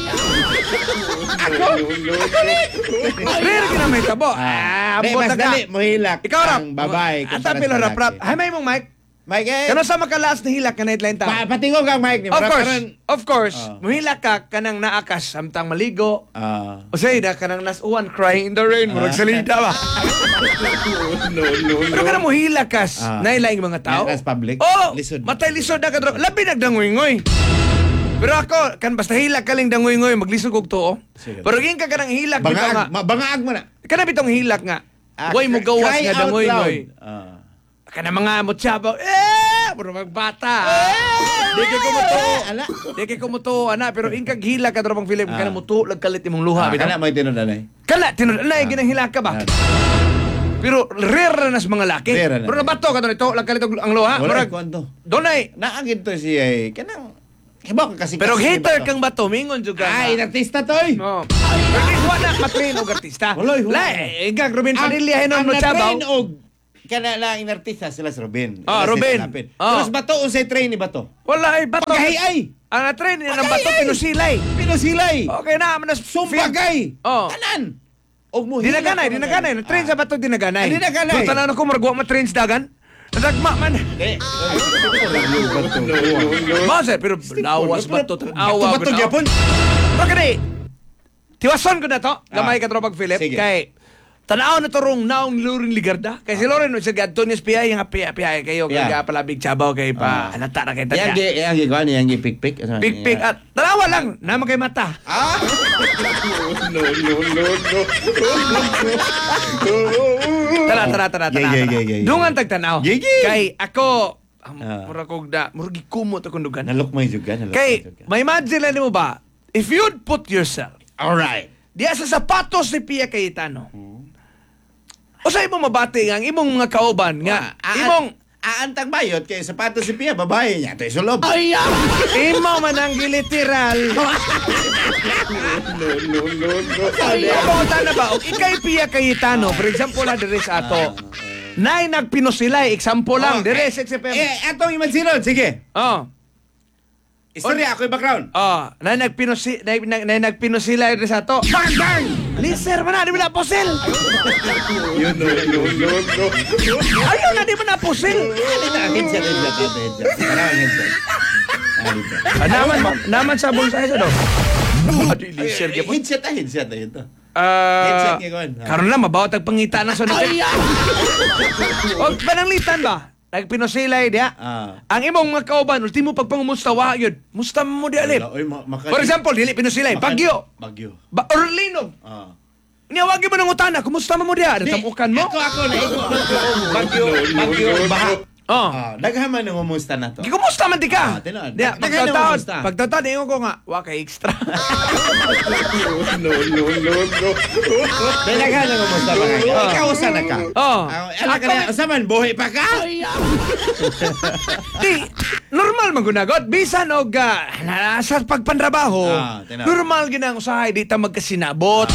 Rare kina mahitabo. Di, mas buta ka. dali mo hilak Ikaw rap. ang babae. Ata pila rap rap. Hay may mong mic. Mike, Kano sa makalas na hilak ka na itlain tao? patingog ang Mike ni Of course. Muhilak ka kanang naakas samtang maligo. O say na kanang nasuwan crying in the rain. Murag salita ba? Pero kanang muhilak kas na ilaing mga tao. As public? Oh, Lisod. matay lisod na kadro. Labi nagdangoy-ngoy. Pero ako, kan basta hilak ka lang dangoy-ngoy, maglisod kog tuo. Sige. Pero gin ka kanang hilak bitaw nga. Bangaag mo na. Kanang bitong hilak nga. Way mo gawas Cry nga out dangoy-ngoy. loud. Kana mga mutsabaw, puro magbata. Di kay kumuto. Di kay kumuto, ana. Pero ingkag hila ka drobang Philip, kana muto, lagkalit imong luha. Kana mo itinod anay. Kana, tinud, ana, ginang hila ka ba? Pero rare na sa mga laki. Rare na. Pero nabato ka ito, lagkalito ang loha. Wala Murag, kwento. Donay. Naagid to siya kanang hibaw ka kasi Pero kasi hater bato. kang bato, mingon juga. Ay, artista to eh. No. Pero wala matrain og artista. Wala. Lai, igag Ruben Padilla hinon mo chabaw. na-train og kana lang inartista sila si Ruben. Ah, Sila si Ruben. Talapin. Ah. Pero sa bato unsay train ni bato. Wala ay bato. Paghay-ay. Ang na-train ni ng bato Paghay-ay. pinusilay. Pinosilay. Okay na, manas Sumbagay. Oh. Tanan. Og mo Dinaganay. Na-train sa bato dinaganay. Dinaganay. Kung tanan ko maragwa ma-train sa dagan. Nadagma man. Maser, pero lawas bato. Awa Bato gyapon. Bakit eh? Tiwason ko na to. Gamay ka tropag Philip. Sige. Kay tanaw na torong naong Loren Ligarda. Kay si Loren, si Antonio Spiay, yung piya kayo. Yeah. Kaya palabig chabaw kay pa. Alata na kay Yang Tanya. yang gikuan yang gipik-pik. Pik-pik at tanawa lang. Naman kay mata. Ah. Tara. Yeah. Dungan tagtanaw. Yeah. Kay ako, Ah. murag da, murag kumot akong dugan. Nalukmay juga. Kay, may imagine lang mo ba, if you'd put yourself, All right. diya sa sapatos ni Pia Cayetano, o sa imong mabati nga, ang imong mga kauban nga, imong, aantang bayot kay sapatos si Pia babae niya to sulob. imo man ang giliteral. Kabutan na ba? O ikay Pia Cayetano, for example lang dire sa ato, nay nagpinusilay, example lang, dire sa XFM. Atong imansiron, sige. Oh. Istorya ako yung background. Oh, na nagpinusilay dire sa ato. Bang! Liser man na, di mo na pusil. Yun. Ayaw na, di mo na pusil. Headset. Naman sa bulsa sa do. Adi liser gyapon. Headset ito. Ah, Headset gyapon. karon na mabaw tag pangita na sunod. Og pananglitan ba? Nagpinusilay dia. Ang imong mga kauban ultimo pagpangumustawa gyud. Musta mo di alit. For example, dili pinusilay, bagyo. Bagyo. Ba Orlino. Niawagi mo ng utana, kumusta mo dia? Natamukan mo? Ako na ito. Bagyo, baha. Oh. Daghaman ng umusta na to. Kumusta man di ka? Tinuod. Dia, Daghan na kumusta. pagtataon, ingon ko nga, wa kay extra. Daghan ng umusta pa ka. Ikaw usa na ka. Oh. Ala ka na, usa man, buhay pa ka? Di, normal man gunagot. Bisan og sa pagpantrabaho, tinuod. normal ginang usahay, di ta magkasinabot.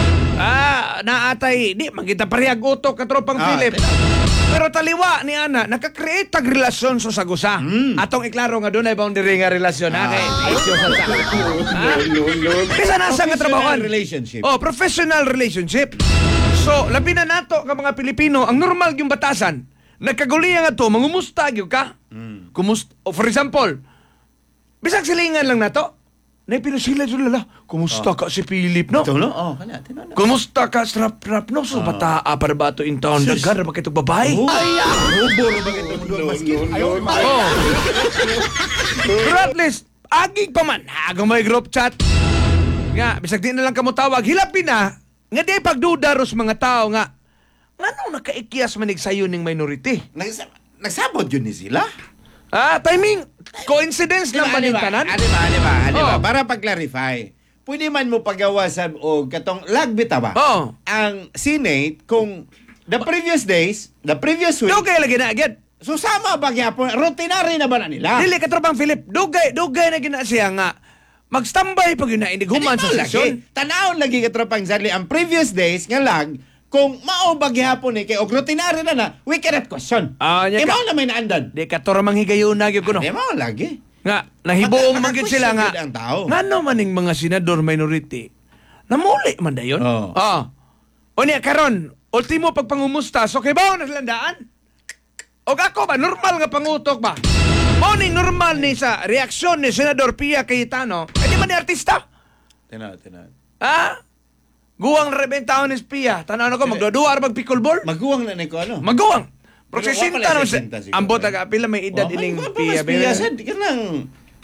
Naatay, di, magkita parehag utok katropang Philip. Pero taliwa ni Ana, nakakreate tag relasyon sa sagusa. Atong iklaro nga doon ay boundary nga relasyon. Kay isyo sa ta. Kisa nasa nga trabahoan. Relationship. Oh, professional relationship. So, labi na nato ka mga Pilipino, ang normal yung batasan, nagkaguliyan nga to, mangumusta gyud ka. Kumusta, for example, bisag silingan lang nato, na pinusila dyan lala, kumusta ka si Philip, no? Ito, no? Oh, kana, tinuod na. Kumusta ka, strap-rap, no? So, bataa pa ba ito in town? Dagan, ba kitong babae? Rubor ba kita mo doon maskin? Ayaw, Oh. Pero at least, agig pa man, agang may group chat. Nga, bisag di na lang kamo tawag, hilapin na, nga di pagduda ros mga tao nga, nga nung nakaikyas manig sayo ning minority. Nagsabot yun ni sila. Timing, coincidence lang ba ning tanan? Di ba? Oh. Para pag-clarify, pwede man mo pagawa sa o katong lagbita ba? Oh. Ang Senate kung the previous week, Dugay lagi na agad. so sama ba gyapon? Routinary na ba na nila? Dili katropang Philip, dugay na gina siya nga, mag-standby pag yun na iniguman sa sesyon. Tanawon lagi ka tropang Charlie ang previous days nga lag kung mao ba gyapon ni kay og routinary na we cannot question. Nya Imaw na may naandan. Di katorang manghigayon na gyud kuno. Di mao lagi. Nga, nahibuong man gyud sila nga. Ang tao. Nga naman ning mga senador minority, namuli man dayon. Oo. O niya, karon, ultimo pagpangumusta, so kay bawa na landaan? O ako ba, normal nga pangutok ba? O ni normal ni sa reaksyon ni Senador Pia Cayetano, di man ni artista? Tinawon. Guwang rebentaon ni Pia, tanaw na ko, magduduar, magpikulbol? Maguwang na ni ko ano. Magguwang. Pero Pero 60 wala naman pala 60 siguro. Ambot aga pila may edad ining Pia. Pia sad kanang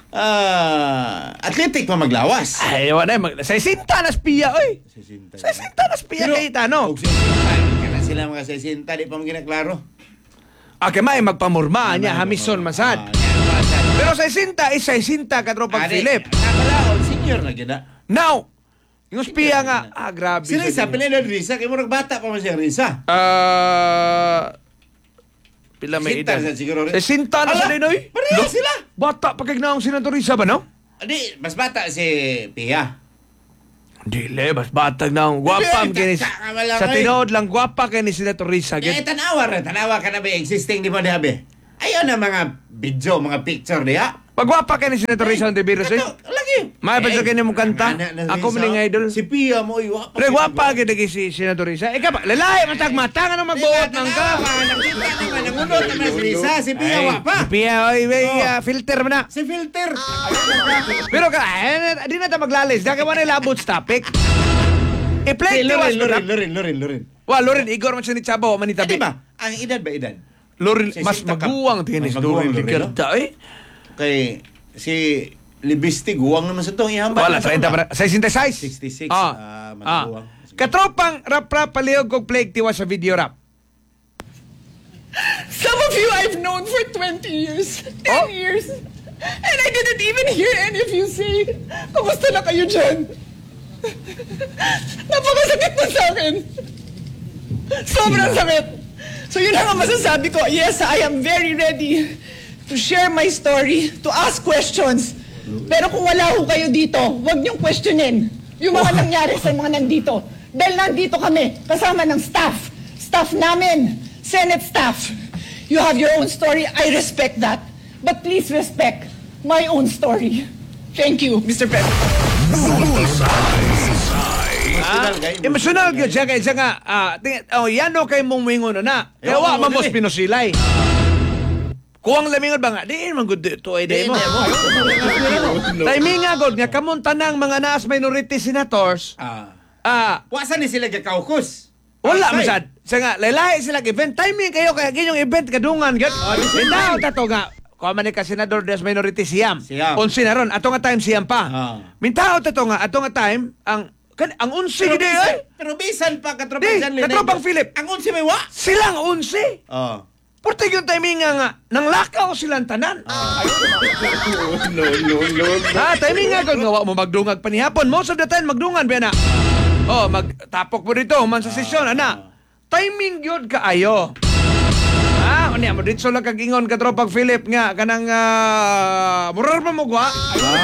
athletic pa maglawas. Ay, wala na. 60 na Pia, oy. 60 na Pia Cayetano. Og 60 kana sila mga 60 di pa mo ginaklaro. Okay, may magpamurma niya, hamison masad. Pero 60 is 60 katropang Philip. Nakalaon senior na gina. Now, Yung spiya nga, grabe. Si Risa, siya. pinila Risa, kaya murag bata pa man siya Risa. Pila may Sinta edad? siya siguro. Sinta na sa Dinoy? Pareha sila. Bata pa kay na ang Senator Risa ba, no? Di, mas bata si Pia. Dili, mas bata na ang gwapa. Hindi, Kinis, kaka lang, sa eh. tinood lang, gwapa kay ni Senator Risa. Eh, tanawa ka na ba existing di mo dihabi? Ayaw na mga video, mga picture diha. Pagwapa kay ni Senator Risa ang Tiberos, eh. Ito, lagi. May pa sa kanya mong kanta? Ako maling idol. Si Pia mo, iwa. Pre, gwapa kay naging si Senator Risa. Ikaw ba, lalay, matag-mata nga na magbuot ng ka. Nakita naman, nangunod naman si Risa. Si Pia, wapa. Pia, may filter mo na. Si Filter. Pero ka, di na ta maglalis. Daka mo na ilabot sa topic. I-play tiwas ko na. Lorin. Wa, Lorin, Igor man siya ni Chabo, manitabi. Di ba? Ang edad ba edad? Lorin, Si mas Sinta ka. maguwang tinis. Mas maguwang, Lorin, Lorin, no? Ligarda, eh. Kay si Libistig, guwang naman sa itong ihambal. Wala, 30 para. 66. 66. Mataguwang. Katropang rap-rap palihog kong plague tiwas sa video rap. Some of you I've known for 20 years, 10 years. And I didn't even hear any of you say, kumusta na kayo dyan? Napakasakit mo sa akin. Sobrang sakit. So yun lang ang masasabi ko. Yes, I am very ready to share my story, to ask questions. Pero kung wala ho kayo dito, huwag niyong questionin yung mga nangyari sa mga nandito. Dahil nandito kami, kasama ng staff. Staff namin, Senate staff. You have your own story, I respect that. But please respect my own story. Thank you, Mr. President. Emotional gyud siya kay siya nga yan o kay mong mingon na. Kaya wa mamos pinosilay. Kuwang lamingon ba nga? Di man gud to ay day mo. Timing nga gud nga kamon tanang mga naas minority senators. Wasan ni sila gakaukus. Wala masad. Sa nga laylay sila event timing kayo kaya ginyong event kadungan gyud. Bitaw tato nga. Kuha man ni ka senador des minority siyam. 11 na ron ato nga time siyam pa. Mintaw tato nga ato nga time ang 11 gid ay. Pero bisan pa katropang Di, San Linay. katropang Philip. Ang 11 may wa. Silang 11. Oh. Porte yung timing nga nang lakaw silang tanan. Timing nga gud nga wa mo magdungag panihapon. Most of the time magdungan ba na. Magtapok mo dito man sa sesyon ana. Timing gyud kaayo. Unya mo dito lang kag ingon ka tropang Philip nga kanang murar pa mo gwa.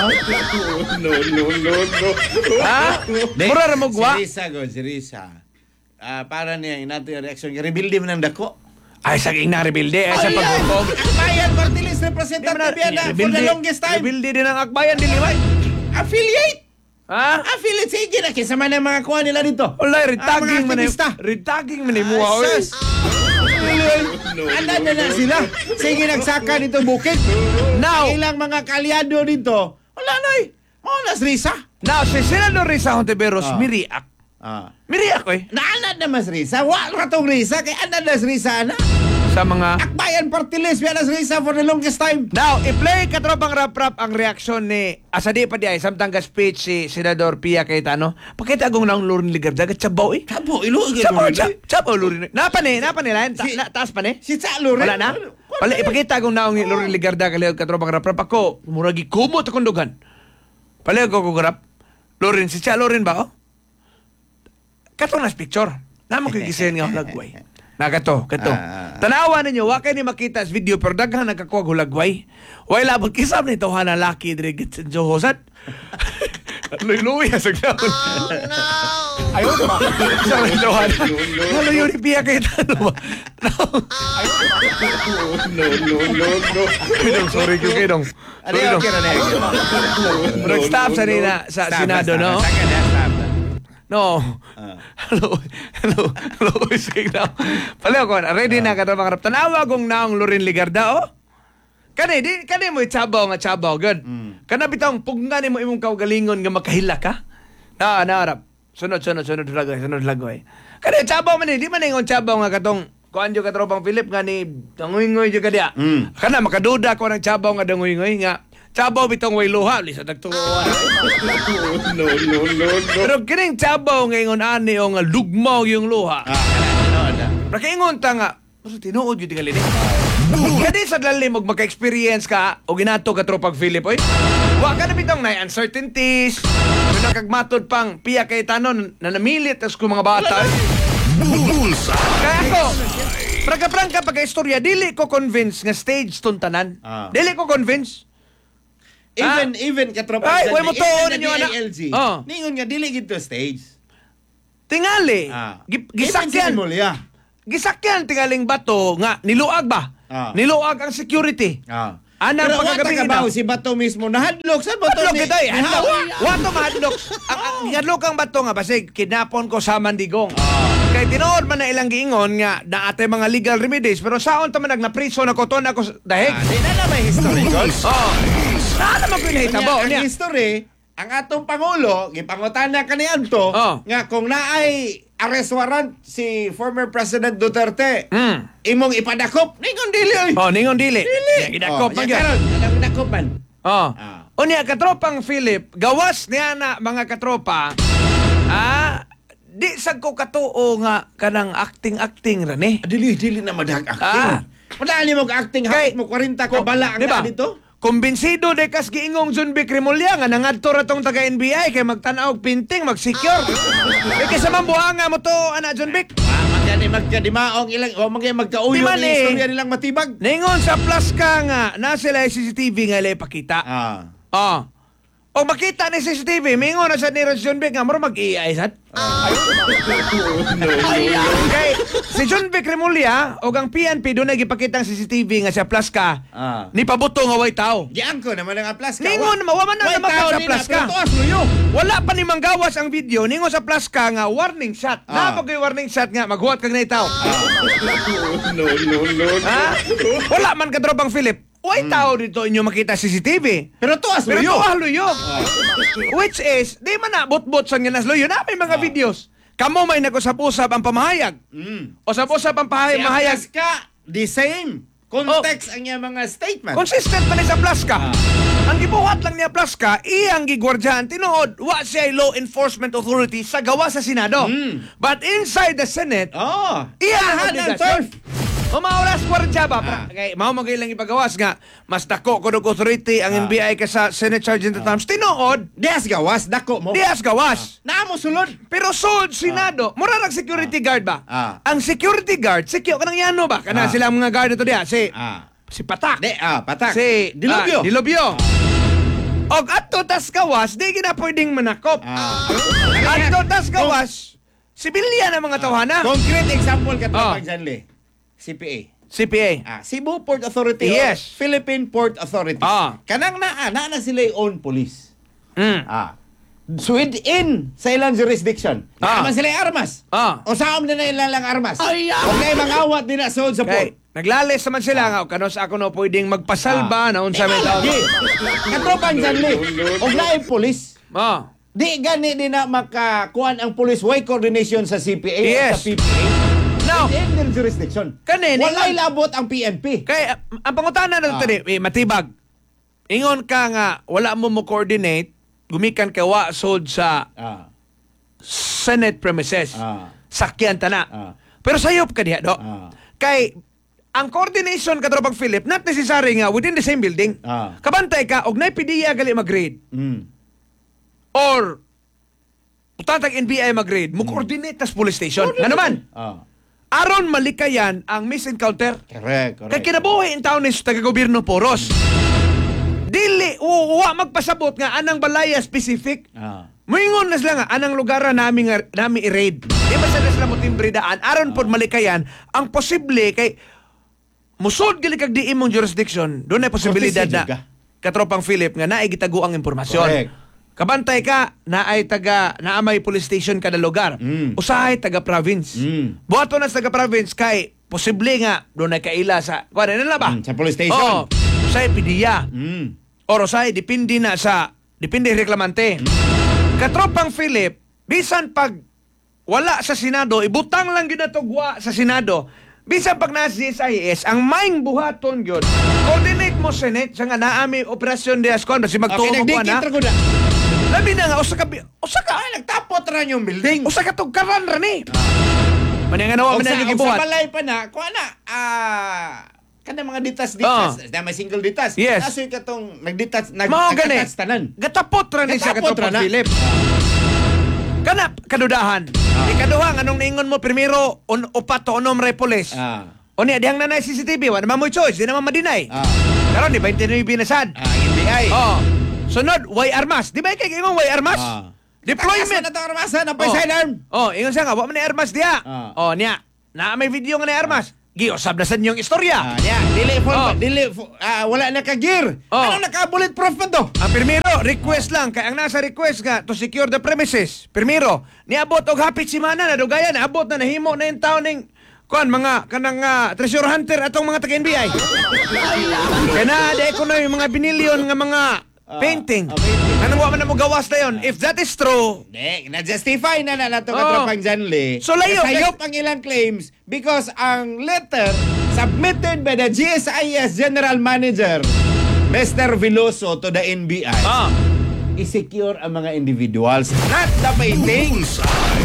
Murar mo gwa. Si Risa. Para niya inato yung reaksyon. Rebuild mo ng dako. Ay saging na rebuilde ay sa paghukog. Bayan Martilis representative yan na for the longest time. Rebuilde din ang akbayan dili ba? Affiliate. Ha? Affiliate sige na kisa man ang mga kuha nila dito. Wala, retaging man aktivista. Retaging man mo. Sus. Anda na sila. Sige nagsaka dito bukid. Now, Ilang mga kalyado dito. Wala na eh. Malas Risa. now si Senador Risa Hontiveros miriak. Miriak ko Naanad na mas Risa. Wala ratong Risa. Kaya anad na Risa na. sa mga. Akbayan Partilis. Yan as Risa for the longest time. Now, i-play katropang rap-rap ang reaksyon ni Asadi pa di ay samtang ka speech si Senador Pia Cayetano. Pakita agong naong Lorin Ligarda kat sabaw eh. Kabo, ilo. Sabaw Lorin. Napa ni Lain? Taas pa ni? Si Chalo rin. Wala na? Pala, ipakita akong naong Lorin Ligarda kaliog katropang rap-rap ako. Muragi kumot akong dugan. Pala ko rap. Lorin, si Cha Lorin ba oh? Katong nas picture. Namo kikisihan nga hulagway. Nakato. Tanawa ninyo, wakay ni makita sa video pero daghang nagkakuha hulagway. Way labot kisam ni tawhan na laki diri git sa Johosat. Luy-luy sa gawon. Oh no. Ayaw ba? Sa tawhan. Halo yun Pia Cayetano ba? No. Kidong, sorry ko kidong. Ano yung okay na Nag-stop sa nina sa Senado, no? No. Hello. Sige na. Pala ko, ready na ka na mga rap. Tanawa kong naong Lorin Ligarda, oh. Kani mo itsabaw nga tsabaw, good. Kana bitang pugna ni mo imong kaugalingon nga makahila ka. Na, rap. Sunod lagoy. Kani tsabaw man di man ingon tsabaw nga katong kuan jo katropang Philip nga ni dangoy-ngoy jo kadia. Kana makaduda ko ng tsabaw nga dangoy-ngoy nga tsabaw bitong way luha lisa tagtuwa. No. Pero kining tsabaw ngayon ani o nga lugmaw yung luha. Nakaingon ta nga, tinuod yun tingali ni. Kadi sa lalim og maka-experience ka o ginato ka tropang Philip oy. Wa ka na bitong na uncertainties. Kung nakagmatod pang piya kay tanon na namilit as ko mga bata. Kaya ako, prangka-prangka pagka-istorya, dili ko convince nga stage tuntanan. Dili ko convince. Even katropa Ay, Zanli, way mo to, even ninyo, na anak. DILG. Oh. Ningon nga dili gid to stage. Tingali. Even si Gisakyan. Rimulya. Gisakyan tingaling bato nga niluag ba? Niluag ang security. Anang Pero pagkagabi wata ka ba si Bato mismo nahadlok sa Bato Hadlok kita eh. Hawa. Wato mahadlok. Ang hadlok ang bato nga basig kinapon ko sa Mandigong. Kay tinuod man na ilang giingon nga na ate mga legal remedies pero saon ta man nagna-prison ako ton ako dahig. Di na may historicals. Saan naman ko inahitabo Ang niya? history, ang atong Pangulo, gipangutana kaniadto nga kung naay arrest warrant si former President Duterte, imong ipadakop, ningon dili oy. Ningon dili. Gidakop man gyud. Anong dakop man? Unya katropang Philip, gawas niya na mga katropa. Di sad ko katuo nga kanang acting rani. Dili na madag acting. Wala ni mo acting hapit mo 40 ka bala ang diba? dito. Kumbinsido de kas giingong John Vic Rimulya nga nangadto ra tong taga NBI kay magtan-aw og pinting, mag-secure. Kay sa mambuhanga mo to ana John Vic. Magkadimaong ilang o magkauyo Di man ni eh. istorya nilang matibag. Ningon sa plus ka nga na sila CCTV nga ilay pakita. O makita ni CCTV, mingon na sa ni John Vic nga muro mag-iay sad. Kay si John Vic Rimulya o ang PNP doon nagipakita ang CCTV nga sa plus ka. Ni pabuto nga way tao. Diyan ko naman ang plus ka. Ningon mawaman na naman ka sa plus ka. Wala pa ni manggawas ang video ningon sa plus ka nga warning shot. Napagay warning shot nga maghuwat kag na itaw. Wala man ka dropang Philip. Way tao dito inyo makita CCTV. Pero tuas Pero luyo. tuwa luyo. Which is, di man na bot-bot sa nganas luyo na may mga videos. Kamo may nagusap-usap ang pamahayag. O usap-usap ang pamahayag. Plus ka, the same. Context ang iyang mga statement. Consistent pa ni sa plus ka. Ang gibuhat lang niya plus ka, iyang gigwardyahan tinuod, wa siya law enforcement authority sa gawa sa Senado. But inside the Senate, iyang ng obligasyon. turf. O maulas gwardya ba? Okay, mao lang ipagawas nga mas dako kuno authority ang NBI ka sa Senate Sergeant at Arms. Tinuod, Dias gawas, dako mo. dias gawas. Naamo sulod. Pero sud Senado, mura lang security guard ba? Ang security guard, kanang yano ba? Kana sila mga guard ito diha, si Patak. Patak. Si Dilobyo. Dilobyo. Og adto tas gawas, di gina pwedeng manakop. Adto tas gawas, sibilyan ang mga tawhana. Concrete example ka Pag Janli. CPA. Cebu Port Authority Yes. or Philippine Port Authority. Kanang na sila own police. So within sa ilang jurisdiction, naman sila armas. O saan na ilang armas? Okay, mangawat din na sa port. Okay, naglalis naman sila nga kanos ako no pwedeng magpasalba na unsa may tawag. Katropang Janli. Og naay police. Di gani din na makakuan ang police way coordination sa CPA Yes. o sa PPA. Now, Within their jurisdiction. Walay labot ang PNP. Kay ang pangutana na dito matibag. Ingon ka nga wala mo coordinate, gumikan ka wa sod sa Senate premises. Sakyan tana. Pero sayop ka diha do. Kay ang coordination katropang Philip not necessary nga within the same building. Kabantay ka og nay PDEA gali mag-grade. Or tatag NBI mag-grade, mo coordinate tas police station. Nga naman. Aron malikayan ang misencounter. Correct. Kay kinabuhi in taon is taga-gobyerno poros. Dili, wa magpasabot nga anang balaya specific. Moingon na sila nga, anang lugar nami i-raid. Di ba sila mo timbridaan? Aron pod malikayan, ang posible kay musod gali kag di imong jurisdiction, doon ay posibilidad na katropang Philip nga naay gitago ang impormasyon. Correct. Kabantay ka, naamay police station kada lugar. Usahay taga-province. Buhato na sa taga-province kay posible nga doon ay kaila sa, kuwan na ba? Sa police station. Usahay PDEA. Or usahay, depende reklamante. Katropang Philip, bisan pag wala sa Senado, ibutang lang ginatugwa sa Senado, bisan pag nasa CSIS, ang maing buhaton yun, coordinate mo Senate, sa nga naami operasyon de Ascon, basi magtuong mo na. Labi na nga, usa ka nagtapot ra yung building. usa ka tugkaran ra ni. Manang nga nawa Og man ang sa gibuhat. balay pa na, kuha na, Kada mga ditas na may single ditas. Yes. Kaso yung katong nagditas, Mao gani. nagditas tanan. Gatapot ra ni siya Gatapot ra katong na. Philip. Kana kadudahan. Ikaduha anong niingon mo primero upat to unom repoles. O niya dihang nanay CCTV wa naman mo choice, di naman madinay. Karon di 29 binasad. NBI. Oh. Sunod, way armas. Di ba kay ingon way armas? Deployment. Na to armasan na pa sidearm. Oh, ingon siya nga, wa man ni armas diha. Oh, niya. Na may video nga ni armas. Giosab na sa inyong istorya. Wala na ka-gear. Oh. Ano naka-bulletproof man to? Ang primero, request lang. Kaya ang nasa request nga, to secure the premises. Primero, niabot og hapit simana na dugayan. Abot na nahimo na yung taon ng mga kanang treasure hunter atong mga taga-NBI. Kaya na, di ko na yung mga binilyon nga mga painting. Anong wa man na mo gawas na yun? If that is true, Na-justify na nato katropang John Lee. So, layo, Sayop ang ilang claims because ang letter submitted by the GSIS General Manager, Mr. Veloso, to the NBI, i-secure ang mga individuals, not the paintings.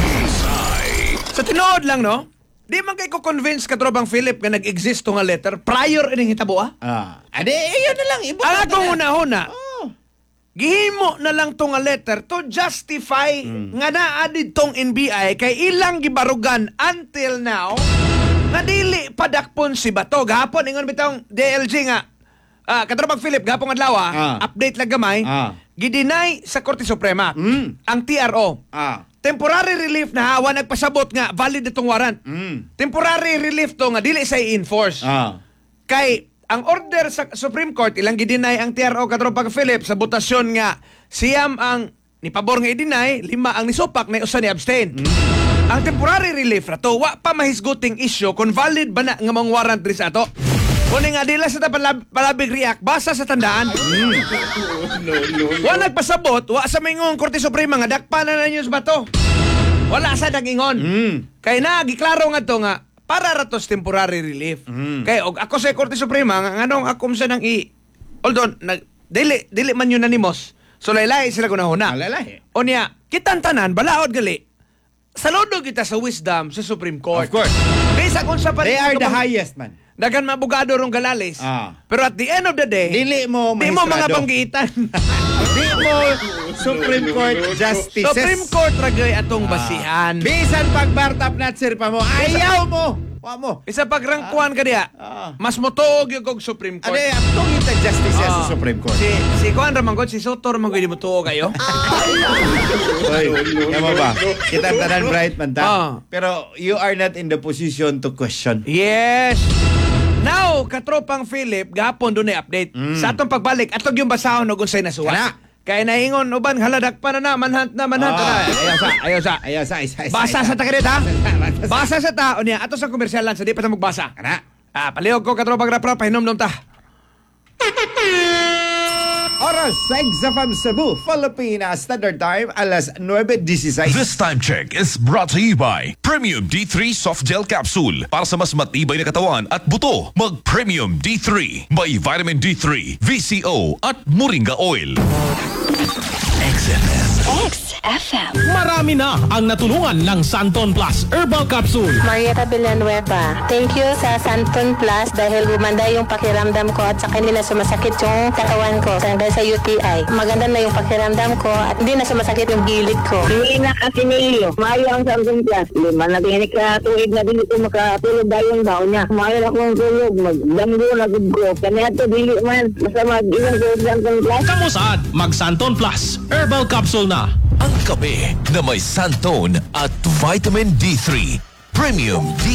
sa tinuod lang, no? Di man kay ko convince katropang Philip nga nag-exist to nga letter prior ining hitabo, Yun na lang. Ang atong una-una, gihimo na lang to nga letter to justify nga naa didtong NBI kay ilang gibarugan until now nga dili padakpon si Bato. Gahapon ingon bitong DLG nga katropang Philip gahapon adlaw update lang gamay. Gidinay sa Korte Suprema ang TRO. Temporary relief na hawa nagpasabot nga valid itong warrant. Temporary relief to nga dili sa i-enforce. Kay ang order sa Supreme Court ilang gidinay ang TRO katropang Philip sa botasyon nga siyam ang ni pabor nga i-deny, 5 ang nisupak na usa ni abstain. Ang temporary relief ra to wa pa mahisguting issue kung valid ba na nga mga warrant diri sa ato. Kuni nga dila sa palabig react basa sa tandaan. Wa nagpasabot, wa sa mingong Korte Suprema nga dakpa na ninyo sa Bato. Wala sa dagingon. Kay na giklaro nga to nga para ratos temporary relief. Kay og ako sa Korte Suprema nga nganong akom sa nang although dili man unanimous. So laylay sila kunahuna. Lalay. O niya, kitang tanan balaod gali. Saludo kita sa wisdom sa Supreme Court. Of course. Bisa kung sa They are the highest, man. Dagan mga abogado rong galalis. Pero at the end of the day, Dili mo di mo mga magistrado. banggitan. Di mo Supreme Court justices. Supreme Court ragay atong basihan. Bisan pag bartap na sir pa mo, ayaw mo. Wa mo. Isa pagrangkuan ka diya, mas motuog yung kog Supreme Ano Court. yung tungin tag justices sa Supreme Court? Si Kuan Ramangkot, si Soto Ramangkot, di mo tuog kayo. Oy, mo ba? Kita tanan bright man ta. Pero you are not in the position to question. yes. Now, katropang Philip, gahapon doon na update. Sa atong pagbalik, atog yung basahon og unsay nasuwas. Kana. Kaya naingon, uban, haladak pa na, manhunt na. Ayaw sa. Basa sa takirit, ha? Basa sa tao niya. Ato sa komersyal lang, sa di pa sa magbasa. Kana. Palihog ko, katropang rapra, pahinom ta. Oras sa Exafam Cebu, Philippines Standard Time, alas 9:16. This time check is brought to you by Premium D3 Soft Gel Capsule. Para sa mas matibay na katawan at buto, mag Premium D3. May Vitamin D3, VCO at Moringa Oil. XFM. Marami na ang natulungan ng Santon Plus Herbal Capsule. Marieta Villanueva. Thank you sa Santon Plus dahil gumanda yung pakiramdam ko at sa kanila sumasakit yung katawan ko dahil sa UTI. Maganda na yung pakiramdam ko at hindi na sumasakit yung gilid ko. Hindi na kasi nilo. Mayo ang Samsung Plus. Lima na tingin ka tuwid na dili ko makatulog dayon daw niya. Mayo na kong tulog. Magdamgo na good ko. Kanya to dili man. Basta mag-iwan ko Samsung Plus. Kamusaad, mag Santon Plus Herbal Capsule na. Ang kape na may Santon at Vitamin D3. Premium D3.